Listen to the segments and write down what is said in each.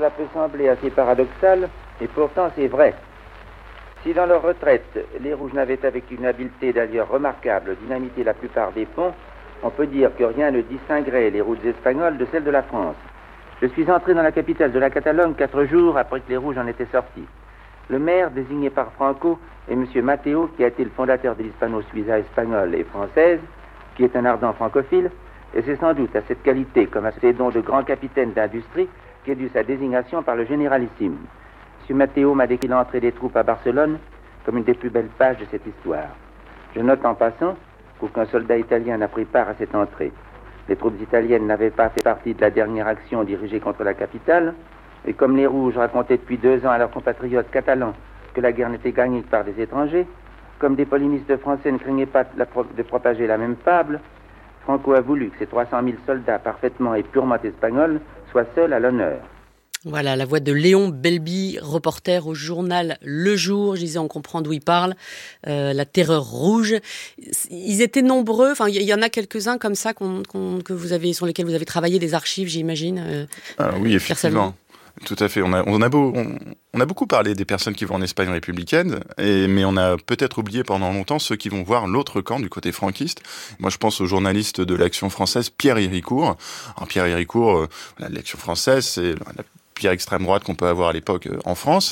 cela peut sembler assez paradoxal, et pourtant c'est vrai. Si dans leur retraite, les Rouges n'avaient avec une habileté d'ailleurs remarquable dynamité la plupart des ponts, on peut dire que rien ne distinguerait les routes espagnoles de celles de la France. Je suis entré dans la capitale de la Catalogne 4 jours après que les Rouges en étaient sortis. Le maire, désigné par Franco, est M. Mateo, qui a été le fondateur de l'Hispano-Suiza espagnole et française, qui est un ardent francophile, et c'est sans doute à cette qualité, comme à ses dons de grand capitaine d'industrie, qu'est due sa désignation par le généralissime. M. Mateo m'a décrit l'entrée des troupes à Barcelone comme une des plus belles pages de cette histoire. Je note en passant qu'aucun soldat italien n'a pris part à cette entrée. Les troupes italiennes n'avaient pas fait partie de la dernière action dirigée contre la capitale, et comme les Rouges racontaient depuis 2 ans à leurs compatriotes catalans que la guerre n'était gagnée que par des étrangers, comme des polémistes français ne craignaient pas de propager la même fable, Franco a voulu que ces 300 000 soldats parfaitement et purement espagnols soient seuls à l'honneur. Voilà, la voix de Léon Belby, reporter au journal Le Jour. Je disais, on comprend d'où il parle. La terreur rouge. Ils étaient nombreux. Enfin, il y en a quelques-uns comme ça que vous avez, sur lesquels vous avez travaillé, des archives, j'imagine. Oui, effectivement. Tout à fait. On a beaucoup parlé des personnes qui vont en Espagne républicaine, mais on a peut-être oublié pendant longtemps ceux qui vont voir l'autre camp du côté franquiste. Moi, je pense au journaliste de l'Action française, Pierre Héricourt. Alors, Pierre Héricourt, l'Action française, c'est la pire extrême droite qu'on peut avoir à l'époque en France.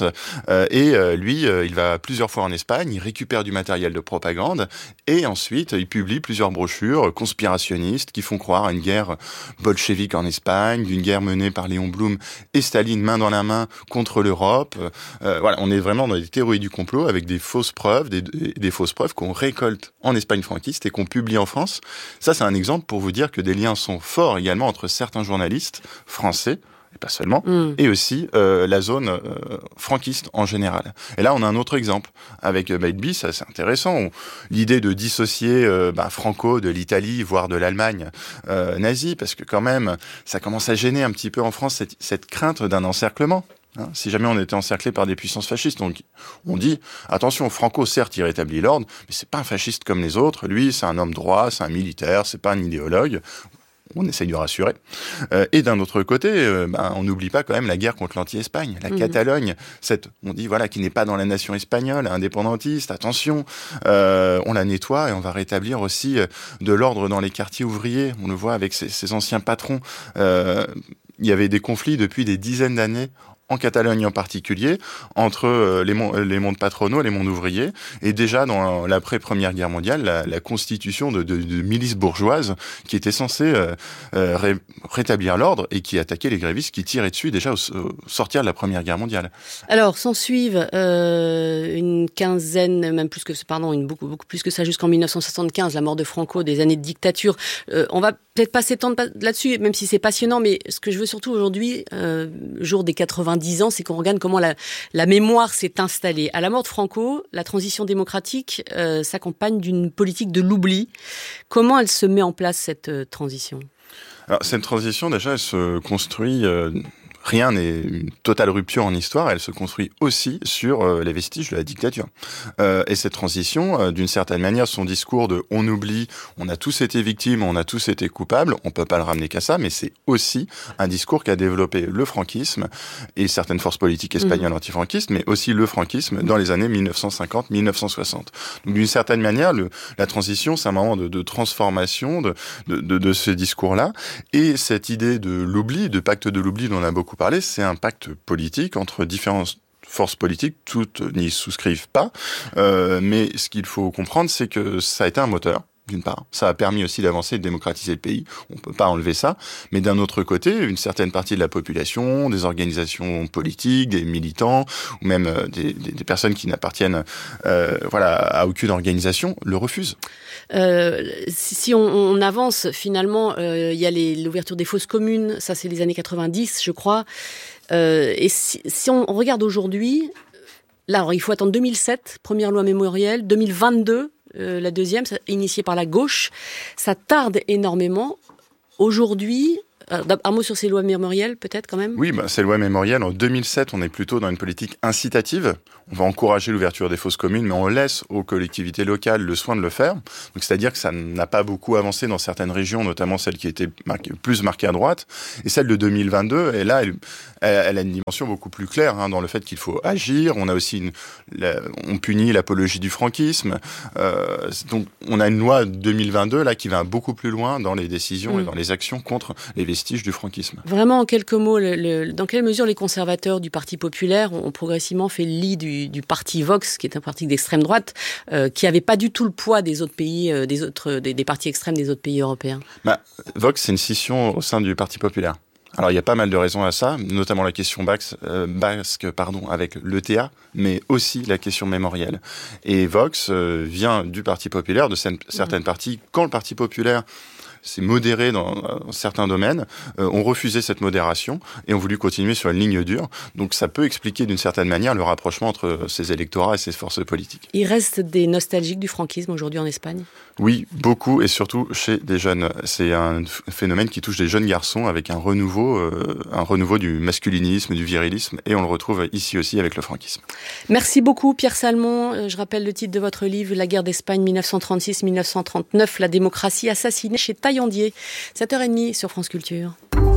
Lui, il va plusieurs fois en Espagne, il récupère du matériel de propagande et ensuite, il publie plusieurs brochures conspirationnistes qui font croire à une guerre bolchevique en Espagne, d'une guerre menée par Léon Blum et Staline main dans la main contre l'Europe. Voilà, on est vraiment dans des théories du complot avec des fausses preuves, des fausses preuves qu'on récolte en Espagne franquiste et qu'on publie en France. Ça, c'est un exemple pour vous dire que des liens sont forts également entre certains journalistes français, et pas seulement, et aussi la zone franquiste en général. Et là, on a un autre exemple avec Belby, ça c'est intéressant. L'idée de dissocier Franco de l'Italie, voire de l'Allemagne nazie, parce que quand même, ça commence à gêner un petit peu en France cette crainte d'un encerclement. Si jamais on était encerclé par des puissances fascistes, donc on dit attention, Franco certes il rétablit l'ordre, mais c'est pas un fasciste comme les autres. Lui, c'est un homme droit, c'est un militaire, c'est pas un idéologue. On essaye de rassurer. Et d'un autre côté, on n'oublie pas quand même la guerre contre l'anti-Espagne. La Catalogne, on dit qui n'est pas dans la nation espagnole, indépendantiste, attention, on la nettoie et on va rétablir aussi de l'ordre dans les quartiers ouvriers. On le voit avec ces anciens patrons. Il y avait des conflits depuis des dizaines d'années en Catalogne en particulier, entre les mondes patronaux et les mondes ouvriers. Et déjà, dans l'après-première guerre mondiale, la constitution de milices bourgeoises qui était censée rétablir l'ordre et qui attaquait les grévistes qui tiraient dessus déjà au sortir de la première guerre mondiale. Alors, s'en suivent une quinzaine, même plus que, beaucoup plus que ça, jusqu'en 1975, la mort de Franco, des années de dictature. On va peut-être pas s'étendre là-dessus, même si c'est passionnant, mais ce que je veux surtout aujourd'hui, jour des 90 ans, c'est qu'on regarde comment la mémoire s'est installée. À la mort de Franco, la transition démocratique s'accompagne d'une politique de l'oubli. Comment elle se met en place, cette transition ? Alors, cette transition, déjà, elle se construit... Rien n'est une totale rupture en histoire, elle se construit aussi sur les vestiges de la dictature. Et cette transition, d'une certaine manière, son discours de « on oublie, on a tous été victimes, on a tous été coupables », on peut pas le ramener qu'à ça, mais c'est aussi un discours qu'a développé le franquisme et certaines forces politiques espagnoles antifranquistes, mais aussi le franquisme dans les années 1950-1960. Donc d'une certaine manière, la transition, c'est un moment de transformation de ce discours-là, et cette idée de l'oubli, de pacte de l'oubli dont on a beaucoup parlé, c'est un pacte politique entre différentes forces politiques, toutes n'y souscrivent pas, mais ce qu'il faut comprendre, c'est que ça a été un moteur. D'une part, ça a permis aussi d'avancer et de démocratiser le pays. On peut pas enlever ça. Mais d'un autre côté, une certaine partie de la population, des organisations politiques, des militants, ou même des personnes qui n'appartiennent à aucune organisation, le refusent. Si on avance, finalement, il y a l'ouverture des fosses communes. Ça, c'est les années 90, je crois. Et si on regarde aujourd'hui, là, alors, il faut attendre 2007, première loi mémorielle, 2022, la deuxième, initiée par la gauche. Ça tarde énormément. Aujourd'hui, Un mot sur ces lois mémorielles, peut-être, quand même ? Oui, ces lois mémorielles, en 2007, on est plutôt dans une politique incitative. On va encourager l'ouverture des fosses communes, mais on laisse aux collectivités locales le soin de le faire. Donc, c'est-à-dire que ça n'a pas beaucoup avancé dans certaines régions, notamment celles qui étaient plus marquées à droite. Et celle de 2022, et là, elle a une dimension beaucoup plus claire dans le fait qu'il faut agir. On a aussi on punit l'apologie du franquisme. Donc, on a une loi 2022 là qui va beaucoup plus loin dans les décisions et dans les actions contre les vestiges du franquisme. Vraiment, en quelques mots, dans quelle mesure les conservateurs du Parti populaire ont progressivement fait le lit du parti Vox, qui est un parti d'extrême droite, qui n'avait pas du tout le poids des autres pays, des partis extrêmes des autres pays européens ? Vox, c'est une scission au sein du Parti populaire. Alors, il y a pas mal de raisons à ça, notamment la question basque, avec l'ETA, mais aussi la question mémorielle. Et Vox vient du Parti populaire, de certaines parties. Quand le Parti populaire s'est modéré dans certains domaines, ont refusé cette modération et ont voulu continuer sur une ligne dure. Donc ça peut expliquer d'une certaine manière le rapprochement entre ces électorats et ces forces politiques. Il reste des nostalgiques du franquisme aujourd'hui en Espagne ? Oui, beaucoup, et surtout chez des jeunes. C'est un phénomène qui touche des jeunes garçons avec un renouveau du masculinisme, du virilisme, et on le retrouve ici aussi avec le franquisme. Merci beaucoup Pierre Salmon. Je rappelle le titre de votre livre, La guerre d'Espagne 1936-1939, la démocratie assassinée chez Taillandier. 7h30 sur France Culture.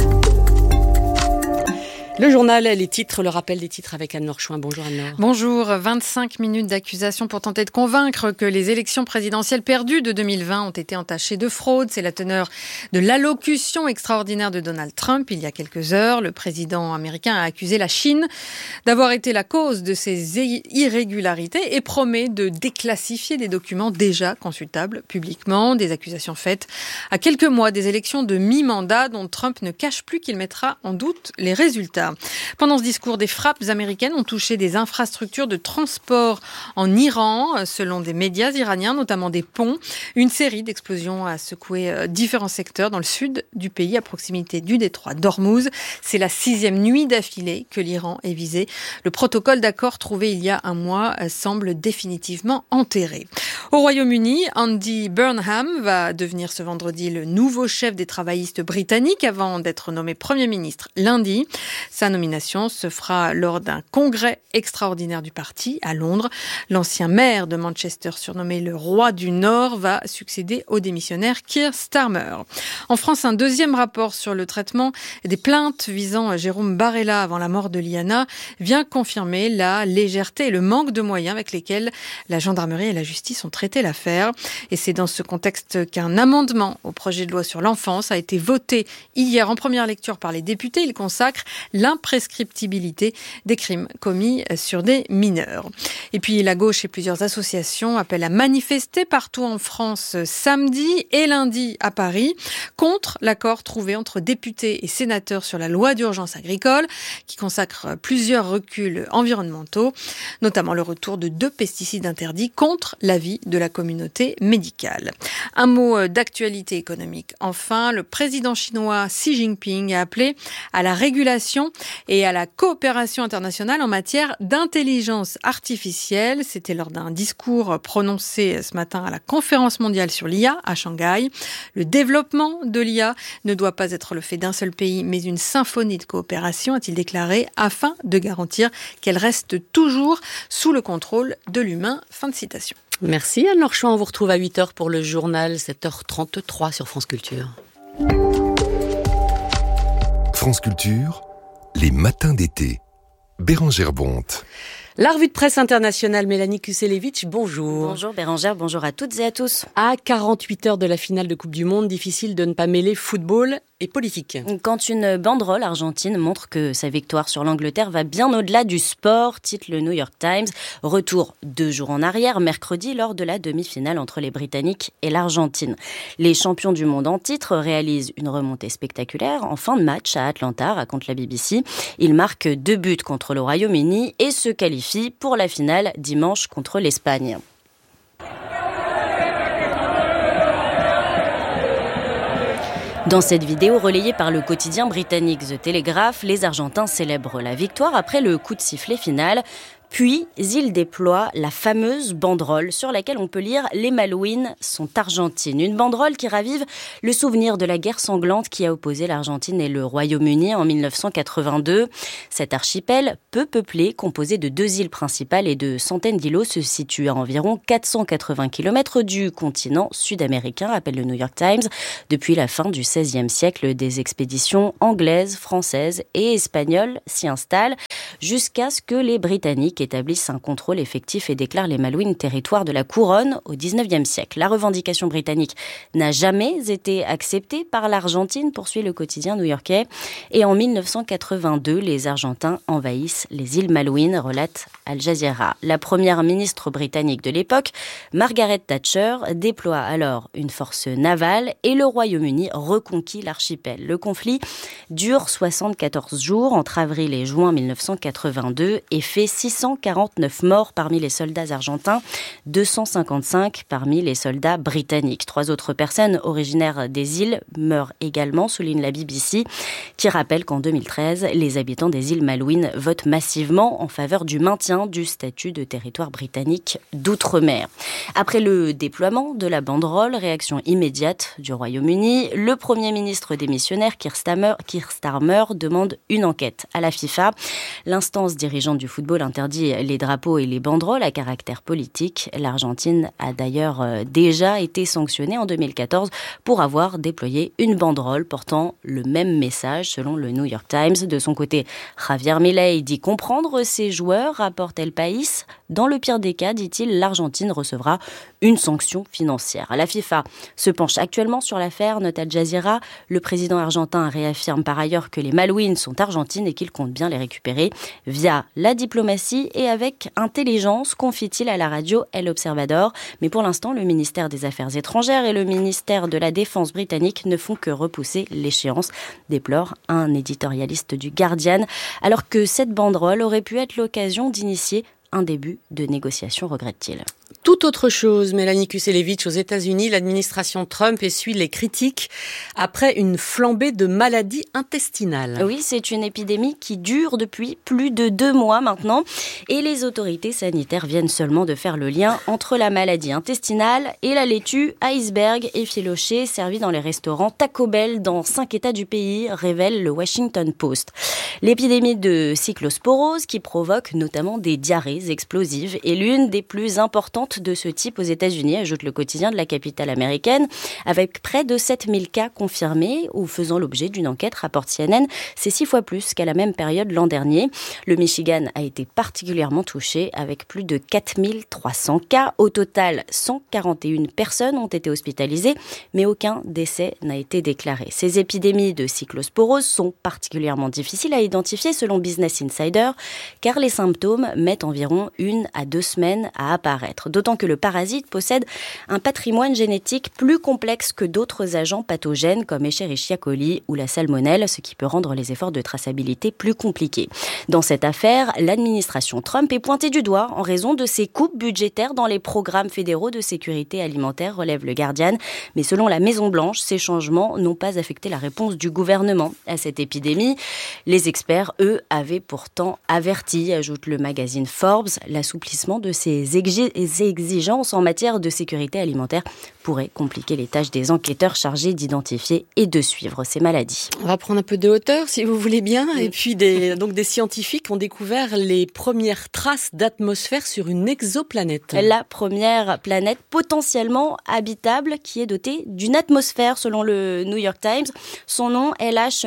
Le journal, les titres, le rappel des titres avec Anne-Laure Chouin. Bonjour Anne-Laure. Bonjour. 25 minutes d'accusation pour tenter de convaincre que les élections présidentielles perdues de 2020 ont été entachées de fraude. C'est la teneur de l'allocution extraordinaire de Donald Trump il y a quelques heures. Le président américain a accusé la Chine d'avoir été la cause de ces irrégularités et promet de déclassifier des documents déjà consultables publiquement. Des accusations faites à quelques mois des élections de mi-mandat dont Trump ne cache plus qu'il mettra en doute les résultats. Pendant ce discours, des frappes américaines ont touché des infrastructures de transport en Iran, selon des médias iraniens, notamment des ponts. Une série d'explosions a secoué différents secteurs dans le sud du pays, à proximité du détroit d'Ormuz. C'est la 6e nuit d'affilée que l'Iran est visé. Le protocole d'accord trouvé il y a un mois semble définitivement enterré. Au Royaume-Uni, Andy Burnham va devenir ce vendredi le nouveau chef des travaillistes britanniques avant d'être nommé Premier ministre lundi. Sa nomination se fera lors d'un congrès extraordinaire du parti à Londres. L'ancien maire de Manchester, surnommé le roi du Nord, va succéder au démissionnaire Keir Starmer. En France, un deuxième rapport sur le traitement des plaintes visant Jérôme Barella avant la mort de Liana vient confirmer la légèreté et le manque de moyens avec lesquels la gendarmerie et la justice ont traité l'affaire. Et c'est dans ce contexte qu'un amendement au projet de loi sur l'enfance a été voté hier en première lecture par les députés. Il consacre l'imprescriptibilité des crimes commis sur des mineurs. Et puis la gauche et plusieurs associations appellent à manifester partout en France samedi et lundi à Paris contre l'accord trouvé entre députés et sénateurs sur la loi d'urgence agricole qui consacre plusieurs reculs environnementaux, notamment le retour de 2 pesticides interdits contre l'avis de la communauté médicale. Un mot d'actualité économique. Enfin, le président chinois Xi Jinping a appelé à la régulation et à la coopération internationale en matière d'intelligence artificielle. C'était lors d'un discours prononcé ce matin à la conférence mondiale sur l'IA à Shanghai. Le développement de l'IA ne doit pas être le fait d'un seul pays, mais une symphonie de coopération, a-t-il déclaré, afin de garantir qu'elle reste toujours sous le contrôle de l'humain. Fin de citation. Merci Anne-Laure Chouin. On vous retrouve à 8h pour le journal, 7h33 sur France Culture. France Culture, les matins d'été. Bérangère Bonte. La revue de presse internationale, Mélanie Kuselevitch, bonjour. Bonjour Bérangère, bonjour à toutes et à tous. À 48 heures de la finale de Coupe du Monde, difficile de ne pas mêler football et politique. Quand une banderole argentine montre que sa victoire sur l'Angleterre va bien au-delà du sport, titre le New York Times. Retour 2 jours en arrière, mercredi, lors de la demi-finale entre les Britanniques et l'Argentine. Les champions du monde en titre réalisent une remontée spectaculaire en fin de match à Atlanta, raconte la BBC. Ils marquent 2 buts contre le Royaume-Uni et se qualifient pour la finale dimanche contre l'Espagne. Dans cette vidéo relayée par le quotidien britannique The Telegraph, les Argentins célèbrent la victoire après le coup de sifflet final. Puis, il déploie la fameuse banderole sur laquelle on peut lire « Les Malouines sont argentines ». Une banderole qui ravive le souvenir de la guerre sanglante qui a opposé l'Argentine et le Royaume-Uni en 1982. Cet archipel, peu peuplé, composé de 2 îles principales et de centaines d'îlots, se situe à environ 480 km du continent sud-américain, rappelle le New York Times. Depuis la fin du XVIe siècle, des expéditions anglaises, françaises et espagnoles s'y installent jusqu'à ce que les Britanniques établissent un contrôle effectif et déclarent les Malouines territoire de la couronne au XIXe siècle. La revendication britannique n'a jamais été acceptée par l'Argentine, poursuit le quotidien new-yorkais. Et en 1982, les Argentins envahissent les îles Malouines, relate Al Jazeera. La première ministre britannique de l'époque, Margaret Thatcher, déploie alors une force navale et le Royaume-Uni reconquit l'archipel. Le conflit dure 74 jours entre avril et juin 1982 et fait 649 morts parmi les soldats argentins, 255 parmi les soldats britanniques. 3 autres personnes originaires des îles meurent également, souligne la BBC, qui rappelle qu'en 2013, les habitants des îles Malouines votent massivement en faveur du maintien du statut de territoire britannique d'outre-mer. Après le déploiement de la banderole, réaction immédiate du Royaume-Uni, le Premier ministre démissionnaire Keir Starmer demande une enquête à la FIFA. L'instance dirigeante du football interdit les drapeaux et les banderoles à caractère politique. L'Argentine a d'ailleurs déjà été sanctionnée en 2014 pour avoir déployé une banderole portant le même message, selon le New York Times. De son côté, Javier Milei dit comprendre ses joueurs, rapporte El País. Dans le pire des cas, dit-il, l'Argentine recevra une sanction financière. La FIFA se penche actuellement sur l'affaire, note Al Jazeera. Le président argentin réaffirme par ailleurs que les Malouines sont argentines et qu'il compte bien les récupérer via la diplomatie et avec intelligence, confie-t-il à la radio El Observador. Mais pour l'instant, le ministère des Affaires étrangères et le ministère de la Défense britannique ne font que repousser l'échéance, déplore un éditorialiste du Guardian, alors que cette banderole aurait pu être l'occasion d'initier un début de négociation, regrette-t-il. Tout autre chose, Mélanie Kuselevich, aux États-Unis, l'administration Trump essuie les critiques après une flambée de maladies intestinales. Oui, c'est une épidémie qui dure depuis plus de 2 mois maintenant et les autorités sanitaires viennent seulement de faire le lien entre la maladie intestinale et la laitue iceberg effilochée servie dans les restaurants Taco Bell dans 5 États du pays, révèle le Washington Post. L'épidémie de cyclosporose qui provoque notamment des diarrhées explosives est l'une des plus importantes de ce type aux États-Unis, ajoute le quotidien de la capitale américaine, avec près de 7000 cas confirmés ou faisant l'objet d'une enquête, rapporte CNN. C'est 6 fois plus qu'à la même période l'an dernier. Le Michigan a été particulièrement touché avec plus de 4300 cas. Au total, 141 personnes ont été hospitalisées, mais aucun décès n'a été déclaré. Ces épidémies de cyclosporose sont particulièrement difficiles à identifier selon Business Insider, car les symptômes mettent environ 1 à 2 semaines à apparaître. D'autant que le parasite possède un patrimoine génétique plus complexe que d'autres agents pathogènes comme Escherichia coli ou la salmonelle, ce qui peut rendre les efforts de traçabilité plus compliqués. Dans cette affaire, l'administration Trump est pointée du doigt en raison de ses coupes budgétaires dans les programmes fédéraux de sécurité alimentaire, relève le Guardian. Mais selon la Maison-Blanche, ces changements n'ont pas affecté la réponse du gouvernement à cette épidémie. Les experts, eux, avaient pourtant averti, ajoute le magazine Forbes, l'assouplissement de ces exigences en matière de sécurité alimentaire pourrait compliquer les tâches des enquêteurs chargés d'identifier et de suivre ces maladies. On va prendre un peu de hauteur, si vous voulez bien. Et puis, des scientifiques ont découvert les premières traces d'atmosphère sur une exoplanète. La première planète potentiellement habitable qui est dotée d'une atmosphère, selon le New York Times. Son nom, LH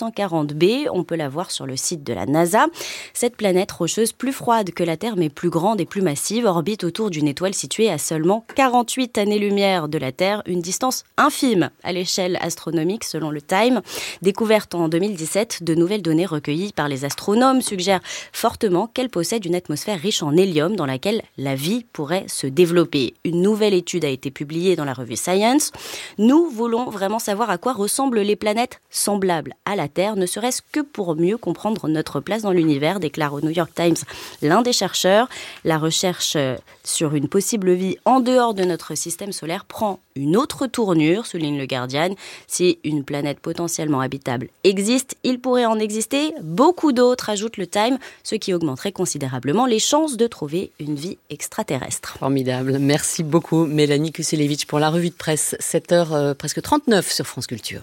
1140b. On peut la voir sur le site de la NASA. Cette planète rocheuse, plus froide que la Terre, mais plus grande et plus massive, orbite autour d'une étoile située à seulement 48 années-lumière de la Terre, une distance infime à l'échelle astronomique selon le Time. Découverte en 2017, de nouvelles données recueillies par les astronomes suggèrent fortement qu'elle possède une atmosphère riche en hélium dans laquelle la vie pourrait se développer. Une nouvelle étude a été publiée dans la revue Science. Nous voulons vraiment savoir à quoi ressemblent les planètes semblables à la Terre, ne serait-ce que pour mieux comprendre notre place dans l'univers, déclare au New York Times l'un des chercheurs. La recherche sur une une possible vie en dehors de notre système solaire prend une autre tournure, souligne le Guardian. Si une planète potentiellement habitable existe, il pourrait en exister beaucoup d'autres, ajoute le Time, ce qui augmenterait considérablement les chances de trouver une vie extraterrestre. Formidable. Merci beaucoup Mélanie Kuselevich pour la revue de presse. 7h presque 39 sur France Culture.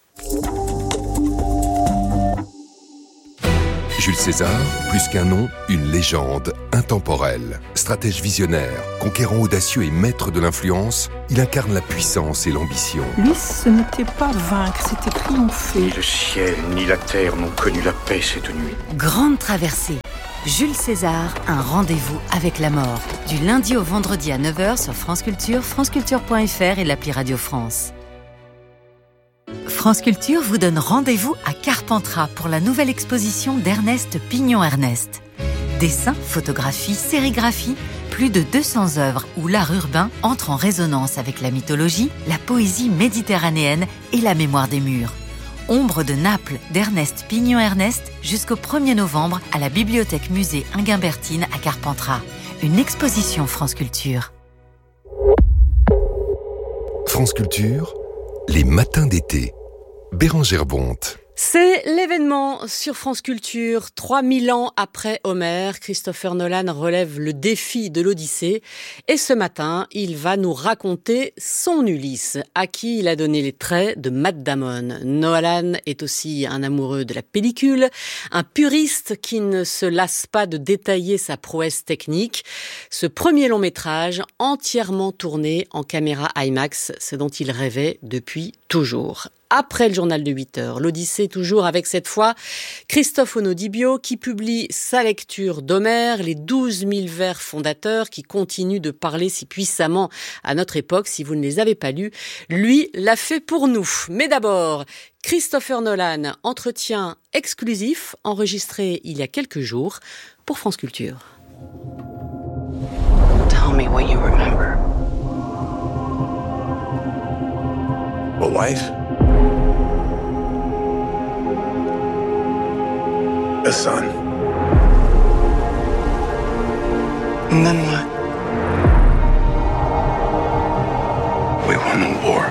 Jules César, plus qu'un nom, une légende intemporelle. Stratège visionnaire, conquérant audacieux et maître de l'influence, il incarne la puissance et l'ambition. Lui, ce n'était pas vaincre, c'était triompher. Ni le ciel, ni la terre n'ont connu la paix cette nuit. Grande traversée. Jules César, un rendez-vous avec la mort. Du lundi au vendredi à 9h sur France Culture, franceculture.fr et l'appli Radio France. France Culture vous donne rendez-vous à Carpentras pour la nouvelle exposition d'Ernest Pignon-Ernest. Dessins, photographies, sérigraphies, plus de 200 œuvres où l'art urbain entre en résonance avec la mythologie, la poésie méditerranéenne et la mémoire des murs. Ombre de Naples d'Ernest Pignon-Ernest jusqu'au 1er novembre à la Bibliothèque Musée Inguimbertine à Carpentras. Une exposition France Culture. France Culture, les matins d'été. Bérangère Bonte. C'est l'événement sur France Culture. 3000 ans après Homère, Christopher Nolan relève le défi de l'Odyssée. Et ce matin, il va nous raconter son Ulysse, à qui il a donné les traits de Matt Damon. Nolan est aussi un amoureux de la pellicule, un puriste qui ne se lasse pas de détailler sa prouesse technique. Ce premier long métrage, entièrement tourné en caméra IMAX, ce dont il rêvait depuis toujours. Après le journal de 8h, l'Odyssée toujours avec cette fois Christophe Onodibio qui publie sa lecture d'Homère, les 12 000 vers fondateurs qui continuent de parler si puissamment à notre époque. Si vous ne les avez pas lus, lui l'a fait pour nous. Mais d'abord, Christopher Nolan, entretien exclusif enregistré il y a quelques jours pour France Culture. Tell me what you remember. A wife? A son. And then what? We won the war.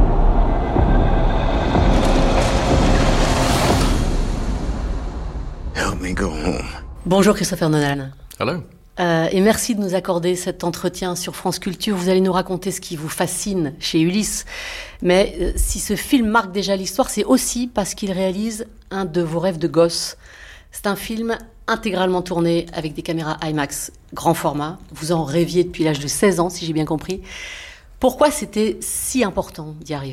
Help me go home. Bonjour Christopher Nolan. Hello. Et merci de nous accorder cet entretien sur France Culture. Vous allez nous raconter ce qui vous fascine chez Ulysse. Mais si ce film marque déjà l'histoire, c'est aussi parce qu'il réalise un de vos rêves de gosse. C'est un film intégralement tourné avec des caméras IMAX, grand format. Vous en rêviez depuis l'âge de 16 ans, si j'ai bien compris. Pourquoi c'était si important d'y arriver ?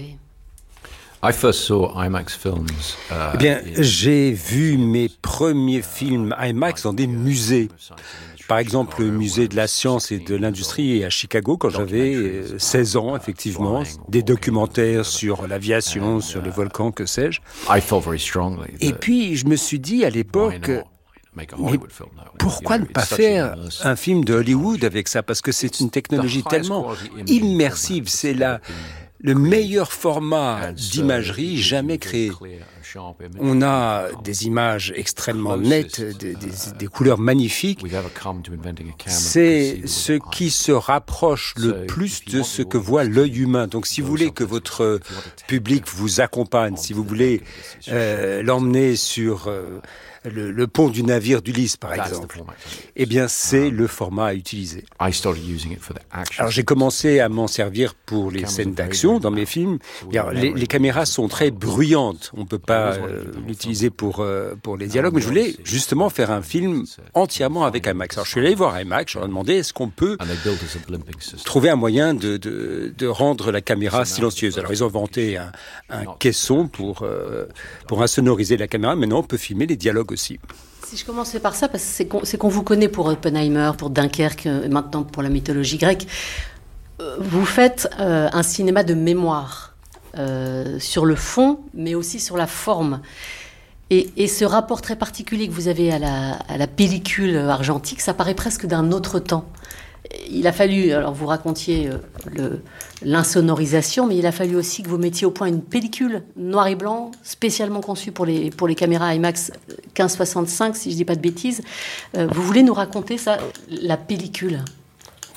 Eh bien, j'ai vu mes premiers films IMAX dans des musées. Par exemple, le musée de la science et de l'industrie à Chicago, quand j'avais 16 ans, effectivement. Des documentaires sur l'aviation, sur les volcans, que sais-je. Et puis, je me suis dit à l'époque, mais pourquoi ne pas faire un film de Hollywood avec ça ? Parce que c'est une technologie tellement immersive. C'est le meilleur format d'imagerie jamais créé. On a des images extrêmement nettes, des couleurs magnifiques. C'est ce qui se rapproche le plus de ce que voit l'œil humain. Donc si vous voulez que votre public vous accompagne, si vous voulez l'emmener sur le pont du navire d'Ulysse, par exemple, eh bien, c'est le format à utiliser. Alors, j'ai commencé à m'en servir pour les scènes d'action dans mes films. Les caméras sont très bruyantes. On ne peut pas l'utiliser pour les dialogues, mais je voulais justement faire un film entièrement avec IMAX. Alors, je suis allé voir IMAX, je leur ai demandé est-ce qu'on peut trouver un moyen de rendre la caméra silencieuse. Alors, ils ont inventé un caisson pour insonoriser la caméra. Maintenant, on peut filmer les dialogues aussi. Si je commençais par ça, parce que c'est qu'on vous connaît pour Oppenheimer, pour Dunkerque, et maintenant pour la mythologie grecque, vous faites un cinéma de mémoire sur le fond, mais aussi sur la forme. Et ce rapport très particulier que vous avez à la pellicule argentique, ça paraît presque d'un autre temps. Il a fallu, alors vous racontiez l'insonorisation, mais il a fallu aussi que vous mettiez au point une pellicule noir et blanc, spécialement conçue pour les caméras IMAX 1565, si je ne dis pas de bêtises. Vous voulez nous raconter ça, la pellicule ?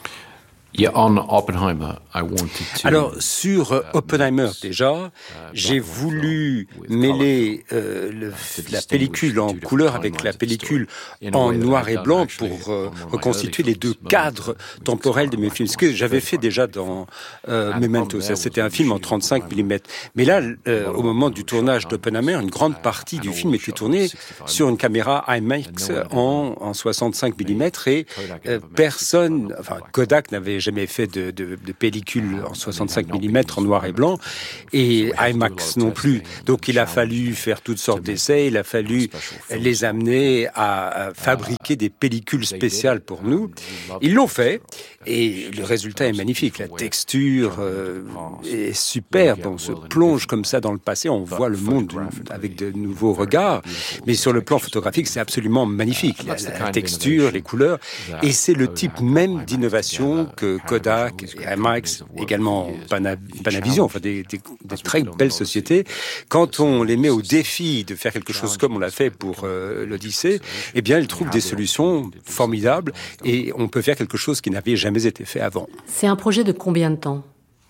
Alors, sur Oppenheimer, déjà, j'ai voulu mêler la pellicule en couleur avec la pellicule en noir et blanc pour reconstituer les deux cadres temporels de mes films. Ce que j'avais fait déjà dans Memento, c'était un film en 35 mm. Mais là, au moment du tournage d'Oppenheimer, une grande partie du film était tournée sur une caméra IMAX en 65 mm et personne, enfin Kodak n'avait jamais fait de pellicule en 65 mm en noir et blanc et IMAX non plus. Donc il a fallu faire toutes sortes d'essais, il a fallu les amener à fabriquer des pellicules spéciales pour nous. Ils l'ont fait et le résultat est magnifique. La texture est superbe. On se plonge comme ça dans le passé, on voit le monde avec de nouveaux regards. Mais sur le plan photographique, c'est absolument magnifique. La texture, les couleurs. Et c'est le type même d'innovation que Kodak, et IMAX, également Panavision, enfin des très belles sociétés. Quand on les met au défi de faire quelque chose comme on l'a fait pour l'Odyssée, eh bien, ils trouvent des solutions formidables et on peut faire quelque chose qui n'avait jamais été fait avant. C'est un projet de combien de temps ?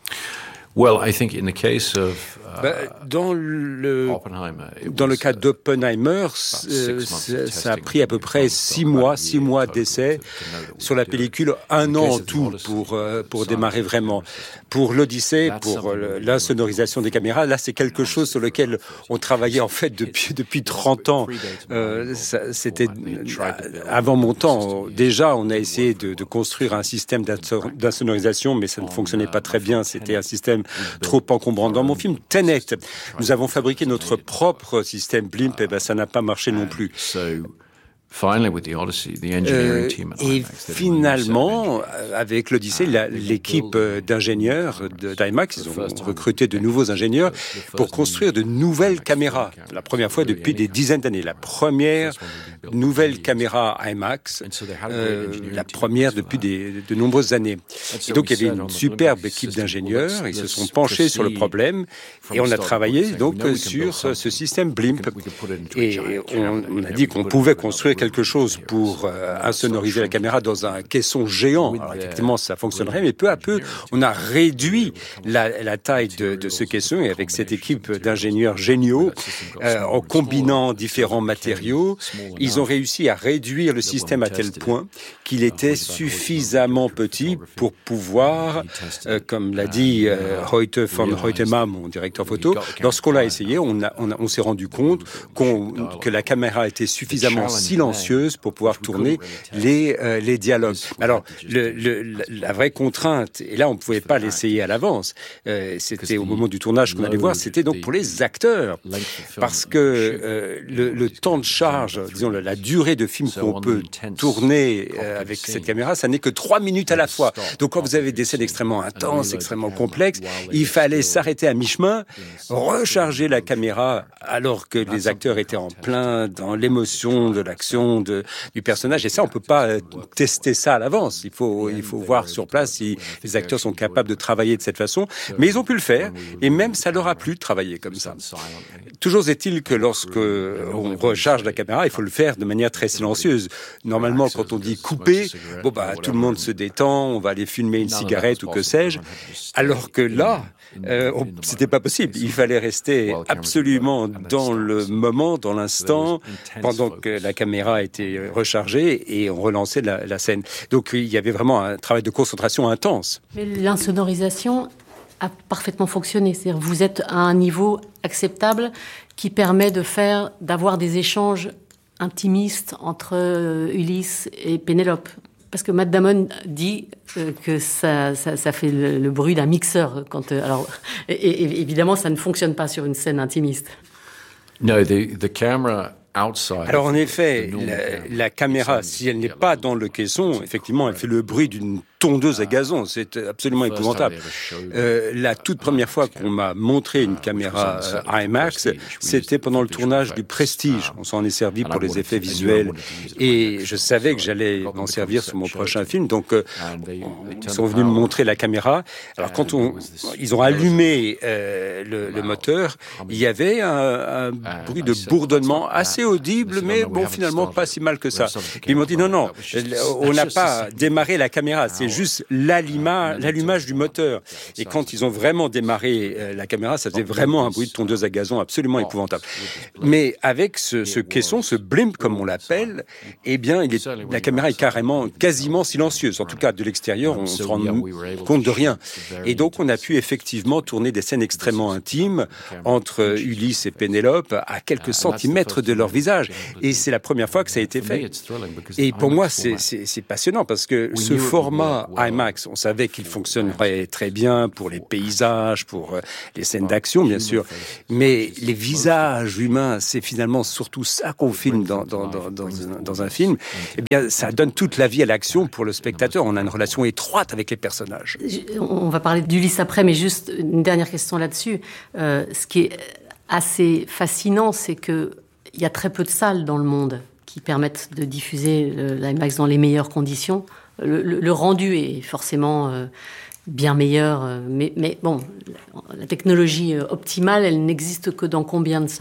Dans le cas d'Oppenheimer, ça a pris à peu près 6 mois d'essai sur la pellicule, 1 an en tout pour démarrer vraiment. Pour l'Odyssée, pour l'insonorisation des caméras, là c'est quelque chose sur lequel on travaillait en fait depuis 30 ans. C'était avant mon temps. Déjà, on a essayé de construire un système d'insonorisation, mais ça ne fonctionnait pas très bien. C'était un système trop encombrant. Dans mon film Tenet, nous avons fabriqué notre propre système Blimp, et ça n'a pas marché non plus. Et finalement, avec l'Odyssée, l'équipe d'ingénieurs d'IMAX, ils ont recruté de nouveaux ingénieurs pour construire de nouvelles caméras. La première fois depuis des dizaines d'années. La première nouvelle caméra IMAX, la première depuis de nombreuses années. Et donc, il y avait une superbe équipe d'ingénieurs. Ils se sont penchés sur le problème et on a travaillé donc sur ce système Blimp. Et on a dit qu'on pouvait construire quelque chose pour insonoriser la caméra dans un caisson géant. Alors, effectivement, ça fonctionnerait, mais peu à peu, on a réduit la taille de ce caisson et avec cette équipe d'ingénieurs géniaux, en combinant différents matériaux, ils ont réussi à réduire le système à tel point qu'il était suffisamment petit pour pouvoir, comme l'a dit Hoyte von Hoytema, mon directeur photo, lorsqu'on l'a essayé, on s'est rendu compte que la caméra était suffisamment silencieuse pour pouvoir tourner les dialogues. Alors, la vraie contrainte, et là on ne pouvait pas l'essayer à l'avance, c'était au moment du tournage qu'on allait voir, c'était donc pour les acteurs, parce que le temps de charge, disons la durée de film qu'on peut tourner avec cette caméra, ça n'est que 3 minutes à la fois. Donc quand vous avez des scènes extrêmement intenses, extrêmement complexes, il fallait s'arrêter à mi-chemin, recharger la caméra alors que les acteurs étaient en plein dans l'émotion de l'action du personnage. Et ça, on peut pas tester ça à l'avance. Il faut voir sur place si les acteurs sont capables de travailler de cette façon. Mais ils ont pu le faire. Et même, ça leur a plu de travailler comme ça. Toujours est-il que lorsque on recharge la caméra, il faut le faire de manière très silencieuse. Normalement, quand on dit couper, tout le monde se détend, on va aller fumer une cigarette ou que sais-je. Alors que là, c'était pas possible. Il fallait rester absolument dans le moment, dans l'instant, pendant que la caméra était rechargée et on relançait la scène. Donc il y avait vraiment un travail de concentration intense. Mais l'insonorisation a parfaitement fonctionné. C'est-à-dire vous êtes à un niveau acceptable qui permet d'avoir des échanges intimistes entre Ulysse et Pénélope. Parce que Matt Damon dit que ça fait le bruit d'un mixeur. Et évidemment, ça ne fonctionne pas sur une scène intimiste. No, the camera. Alors en effet, la caméra, si elle n'est pas dans le caisson, effectivement, elle fait le bruit d'une tondeuse à gazon. C'est absolument épouvantable. La toute première fois qu'on m'a montré une caméra IMAX, c'était pendant le tournage du Prestige. On s'en est servi pour les effets visuels. Et je savais que j'allais m'en servir sur mon prochain film. Donc, ils sont venus me montrer la caméra. Alors, quand ils ont allumé le moteur, il y avait un bruit de bourdonnement assez audible, mais bon, finalement, pas si mal que ça. Ils m'ont dit, non, on n'a pas démarré la caméra. C'est c'était juste l'allumage du moteur. Et quand ils ont vraiment démarré la caméra, ça faisait vraiment un bruit de tondeuse à gazon absolument épouvantable. Mais avec ce caisson, ce blimp comme on l'appelle, eh bien, la caméra est quasiment silencieuse. En tout cas, de l'extérieur, on se rend compte de rien. Et donc, on a pu effectivement tourner des scènes extrêmement intimes entre Ulysse et Pénélope à quelques centimètres de leur visage. Et c'est la première fois que ça a été fait. Et pour moi, c'est passionnant parce que ce format IMAX, on savait qu'il fonctionnerait très bien pour les paysages, pour les scènes d'action, bien sûr. Mais les visages humains, c'est finalement surtout ça qu'on filme dans un film. Eh bien, ça donne toute la vie à l'action pour le spectateur. On a une relation étroite avec les personnages. On va parler d'Ulysse après, mais juste une dernière question là-dessus. Ce qui est assez fascinant, c'est qu'il y a très peu de salles dans le monde qui permettent de diffuser l'IMAX dans les meilleures conditions. Le rendu est forcément bien meilleur, mais bon, la technologie optimale, elle n'existe que dans combien de salles ?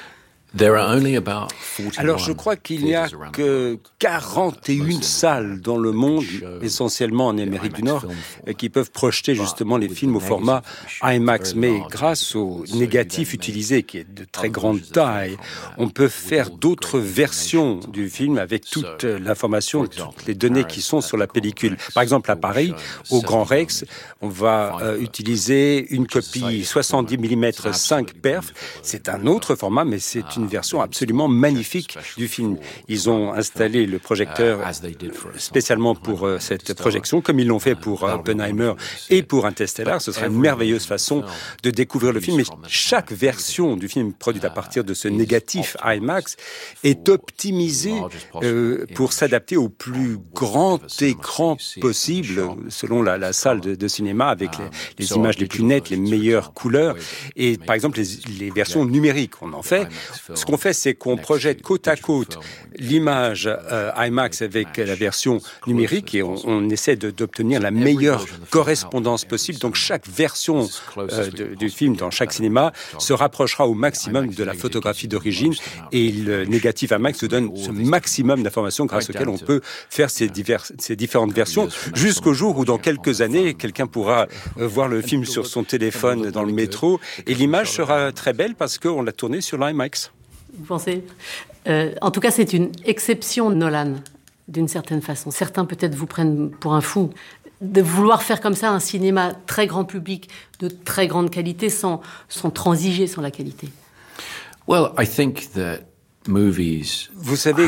Alors, je crois qu'il n'y a que 41 salles dans le monde, essentiellement en Amérique du Nord, qui peuvent projeter justement les films au format IMAX. Mais grâce au négatif utilisé, qui est de très grande taille, on peut faire d'autres versions du film avec toute l'information, toutes les données qui sont sur la pellicule. Par exemple, à Paris, au Grand Rex, on va utiliser une copie 70 mm 5 perf. C'est un autre format, mais c'est une version absolument magnifique du film. Ils ont installé le projecteur spécialement pour cette projection, comme ils l'ont fait pour Oppenheimer et pour Interstellar. Ce sera une merveilleuse façon de découvrir le film. Mais chaque version du film produite à partir de ce négatif IMAX est optimisée pour s'adapter au plus grand écran possible, selon la salle de cinéma, avec les images les plus nettes, les meilleures couleurs. Et par exemple, les versions numériques, on en fait. Ce qu'on fait, c'est qu'on projette côte à côte l'image IMAX avec la version numérique et on essaie d'obtenir la meilleure correspondance possible. Donc chaque version du film dans chaque cinéma se rapprochera au maximum de la photographie d'origine et le négatif IMAX nous donne ce maximum d'informations grâce auxquelles on peut faire ces différentes versions jusqu'au jour où dans quelques années, quelqu'un pourra voir le film sur son téléphone dans le métro et l'image sera très belle parce qu'on l'a tourné sur l'IMAX. Vous pensez ? En tout cas, c'est une exception, Nolan, d'une certaine façon. Certains peut-être vous prennent pour un fou de vouloir faire comme ça un cinéma très grand public, de très grande qualité, sans transiger sur la qualité. Well, I think that vous savez,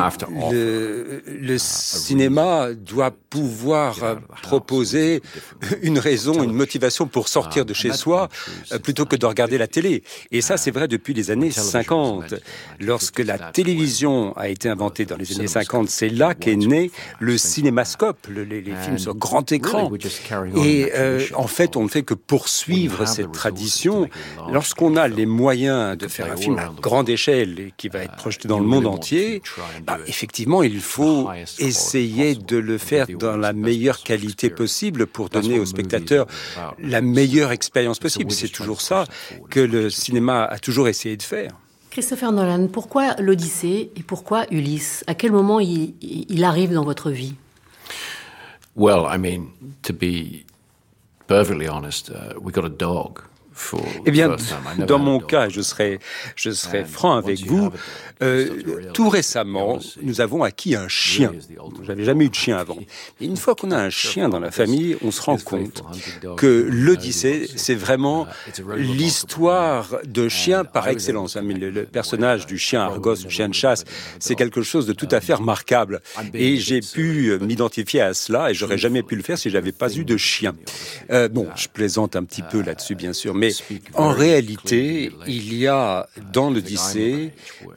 le cinéma doit pouvoir proposer une raison, une motivation pour sortir de chez soi plutôt que de regarder la télé. Et ça, c'est vrai depuis les années 50. Lorsque la télévision a été inventée dans les années 50, c'est là qu'est né le cinémascope, les films sur grand écran. Et en fait, on ne fait que poursuivre cette tradition. Lorsqu'on a les moyens de faire un film à grande échelle et qui va être projeté dans le monde entier, effectivement, il faut essayer de le faire dans la meilleure qualité possible pour donner aux spectateurs la meilleure expérience possible. C'est toujours ça que le cinéma a toujours essayé de faire. Christopher Nolan, pourquoi l'Odyssée et pourquoi Ulysse ? À quel moment il arrive dans votre vie ? Well, I mean, to be perfectly honest, we got a dog. Eh bien, dans mon cas, je serai franc avec vous. Tout récemment, nous avons acquis un chien. J'avais jamais eu de chien avant. Et une fois qu'on a un chien dans la famille, on se rend compte que l'Odyssée, c'est vraiment l'histoire de chien par excellence. Le personnage du chien Argos, le chien de chasse, c'est quelque chose de tout à fait remarquable. Et j'ai pu m'identifier à cela, et j'aurais jamais pu le faire si j'avais pas eu de chien. Je plaisante un petit peu là-dessus, bien sûr, mais en réalité, il y a dans l'Odyssée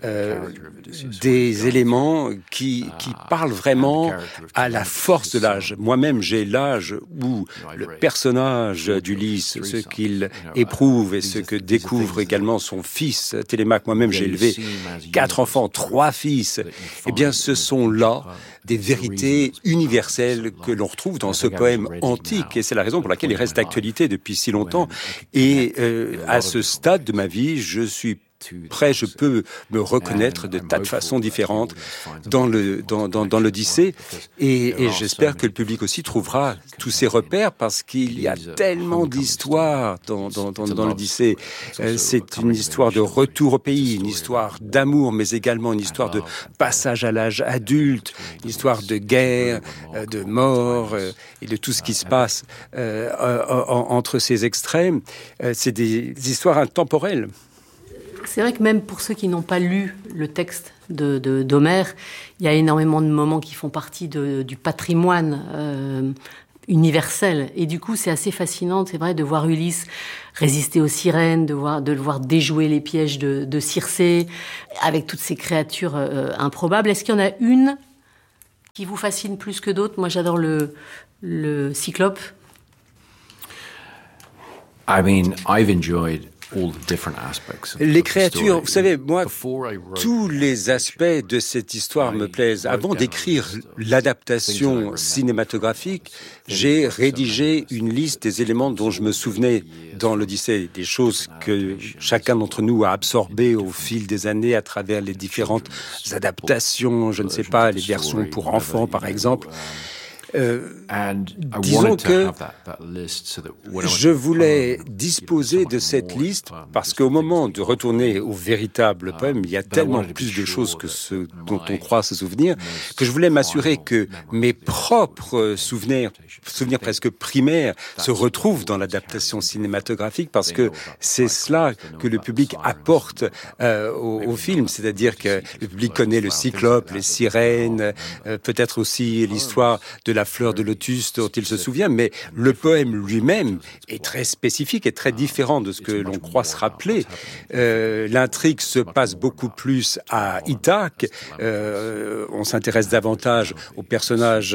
des éléments qui parlent vraiment à la force de l'âge. Moi-même, j'ai l'âge où le personnage d'Ulysse, ce qu'il éprouve et ce que découvre également son fils Télémaque. Moi-même, j'ai élevé 4 enfants, 3 fils. Eh bien, ce sont là des vérités universelles que l'on retrouve dans ce poème antique. Et c'est la raison pour laquelle il reste d'actualité depuis si longtemps. Et à ce stade de ma vie, je suis Après, je peux me reconnaître de tas de façons différentes dans l'Odyssée, et j'espère que le public aussi trouvera tous ces repères, parce qu'il y a tellement d'histoires dans l'Odyssée. C'est une histoire de retour au pays, une histoire d'amour, mais également une histoire de passage à l'âge adulte, une histoire de guerre, de mort, et de tout ce qui se passe entre ces extrêmes. C'est des histoires intemporelles. C'est vrai que même pour ceux qui n'ont pas lu le texte d'Homère, il y a énormément de moments qui font partie du patrimoine universel. Et du coup, c'est assez fascinant, c'est vrai, de voir Ulysse résister aux sirènes, de le voir déjouer les pièges de Circé, avec toutes ces créatures improbables. Est-ce qu'il y en a une qui vous fascine plus que d'autres? Moi, j'adore le Cyclope. Les créatures, vous savez, moi, tous les aspects de cette histoire me plaisent. Avant d'écrire l'adaptation cinématographique, j'ai rédigé une liste des éléments dont je me souvenais dans l'Odyssée, des choses que chacun d'entre nous a absorbées au fil des années à travers les différentes adaptations, je ne sais pas, les versions pour enfants, par exemple. Disons que je voulais disposer de cette liste parce qu'au moment de retourner au véritable poème, il y a tellement plus de choses que ce dont on croit se souvenir, que je voulais m'assurer que mes propres souvenirs presque primaires se retrouvent dans l'adaptation cinématographique, parce que c'est cela que le public apporte au film, c'est-à-dire que le public connaît le Cyclope, les sirènes, peut-être aussi l'histoire de la fleur de lotus dont il se souvient, mais le poème lui-même est très spécifique et très différent de ce que l'on croit se rappeler. L'intrigue se passe beaucoup plus à Ithaque. On s'intéresse davantage au personnage